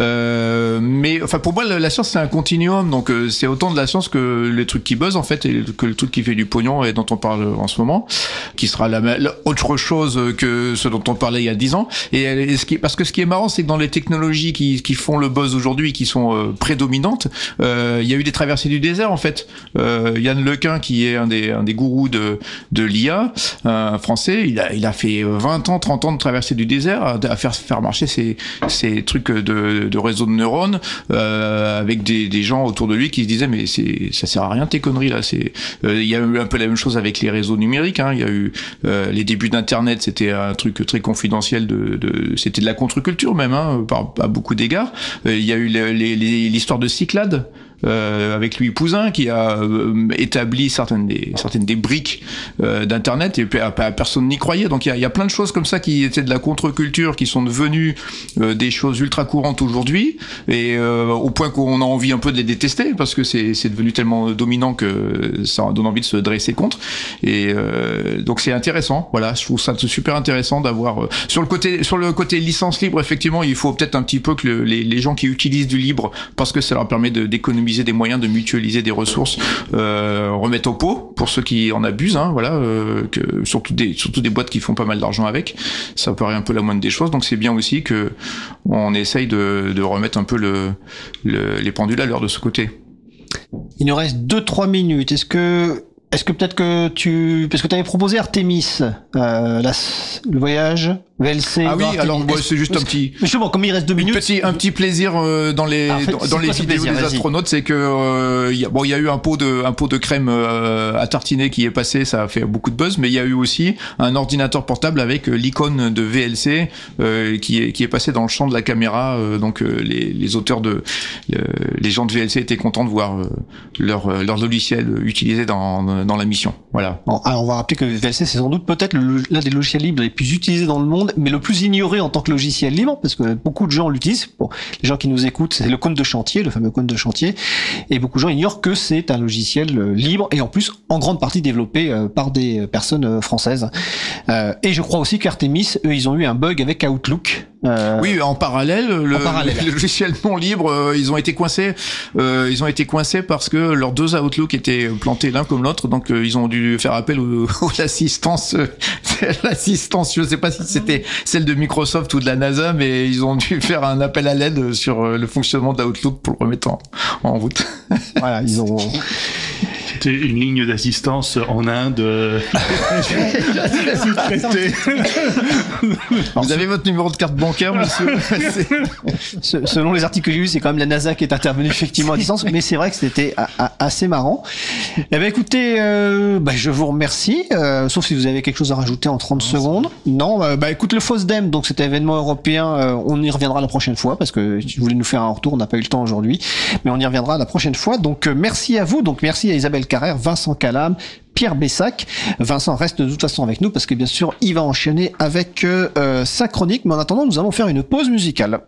Mais enfin pour moi la science c'est un continuum, donc c'est autant de la science que les trucs qui buzzent en fait et que le truc qui fait du pognon et dont on parle en ce moment, qui sera autre chose que ce dont on parlait il y a 10 ans. Parce que ce qui est marrant, c'est que dans les technologies qui font le buzz aujourd'hui, qui sont prédominantes, il y a eu des traversées du désert en fait. Yann Lequin, qui est un des gourous de l'IA, un français, il a fait 20 ans, 30 ans de traversée du désert à faire marcher ces trucs de réseau de neurones avec des gens autour de lui qui se disaient mais ça sert à rien tes conneries là. Il y a eu un peu la même chose avec les réseaux numériques, hein. Il y a eu les débuts d'internet, c'était un truc très confidentiel c'était de la contre-culture même, hein, à beaucoup d'égards. Il y a eu l'histoire de Cyclades avec Louis Pouzin qui a établi certaines des briques d'internet et puis personne n'y croyait. Donc il y a plein de choses comme ça qui étaient de la contre-culture qui sont devenues des choses ultra courantes aujourd'hui et au point qu'on a envie un peu de les détester parce que c'est devenu tellement dominant que ça donne envie de se dresser contre. Et donc c'est intéressant. Voilà, je trouve ça super intéressant d'avoir sur le côté licence libre. Effectivement, il faut peut-être un petit peu que les gens qui utilisent du libre parce que ça leur permet d'économiser des moyens, de mutualiser des ressources, remettre au pot pour ceux qui en abusent, hein, voilà, surtout des boîtes qui font pas mal d'argent avec. Ça paraît un peu la moindre des choses, donc c'est bien aussi que on essaye de remettre un peu les pendules à l'heure de ce côté. Il nous reste 2-3 minutes. Est-ce que peut-être que parce que tu avais proposé Artemis, le voyage VLC. Ah oui, alors c'est juste un petit. Mais justement, comme il reste 2 minutes, un petit plaisir dans les vidéos des astronautes, c'est que il y a eu un pot de crème à tartiner qui est passé, ça a fait beaucoup de buzz, mais il y a eu aussi un ordinateur portable avec l'icône de VLC qui est passé dans le champ de la caméra, donc les auteurs les gens de VLC étaient contents de voir leur logiciel utilisé dans la mission. Voilà. Bon, alors on va rappeler que VLC c'est sans doute peut-être l'un des logiciels libres les plus utilisés dans le monde, mais le plus ignoré en tant que logiciel libre, parce que beaucoup de gens l'utilisent. Bon, les gens qui nous écoutent, c'est le cône de chantier, le fameux cône de chantier, et beaucoup de gens ignorent que c'est un logiciel libre et en plus en grande partie développé par des personnes françaises. Et je crois aussi qu'Artemis, eux, ils ont eu un bug avec Outlook. Oui, en parallèle, le logiciel non libre, ils ont été coincés parce que leurs deux Outlook étaient plantés l'un comme l'autre, donc ils ont dû faire appel à l'assistance, je sais pas si c'était celle de Microsoft ou de la NASA, mais ils ont dû faire un appel à l'aide sur le fonctionnement d'Outlook pour le remettre en route. Voilà, ils ont... C'était une ligne d'assistance en Inde. Vous avez votre numéro de carte bancaire, monsieur? Selon les articles que j'ai lus, c'est quand même la NASA qui est intervenue effectivement à distance, mais c'est vrai que c'était assez marrant. Eh ben écoutez, je vous remercie, sauf si vous avez quelque chose à rajouter en 30 secondes. Non, écoute, le FOSDEM, donc cet événement européen, on y reviendra la prochaine fois, parce que si vous voulez nous faire un retour, on n'a pas eu le temps aujourd'hui, mais on y reviendra la prochaine fois. Donc merci à vous, donc merci à Isabelle Carrère, Vincent Calam, Pierre Bessac. Vincent reste de toute façon avec nous parce que bien sûr il va enchaîner avec sa chronique, mais en attendant nous allons faire une pause musicale.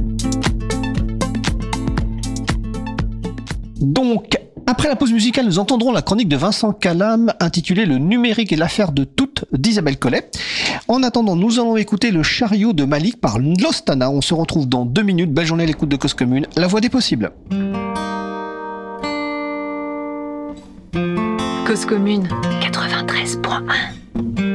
Donc après la pause musicale, nous entendrons la chronique de Vincent Calam intitulée Le numérique et l'affaire de toutes d'Isabelle Collet. En attendant, nous allons écouter Le chariot de Malik par Lostana. On se retrouve dans 2 minutes. Belle journée à l'écoute de Cause Commune, la voix des possibles. Cause Commune 93.1.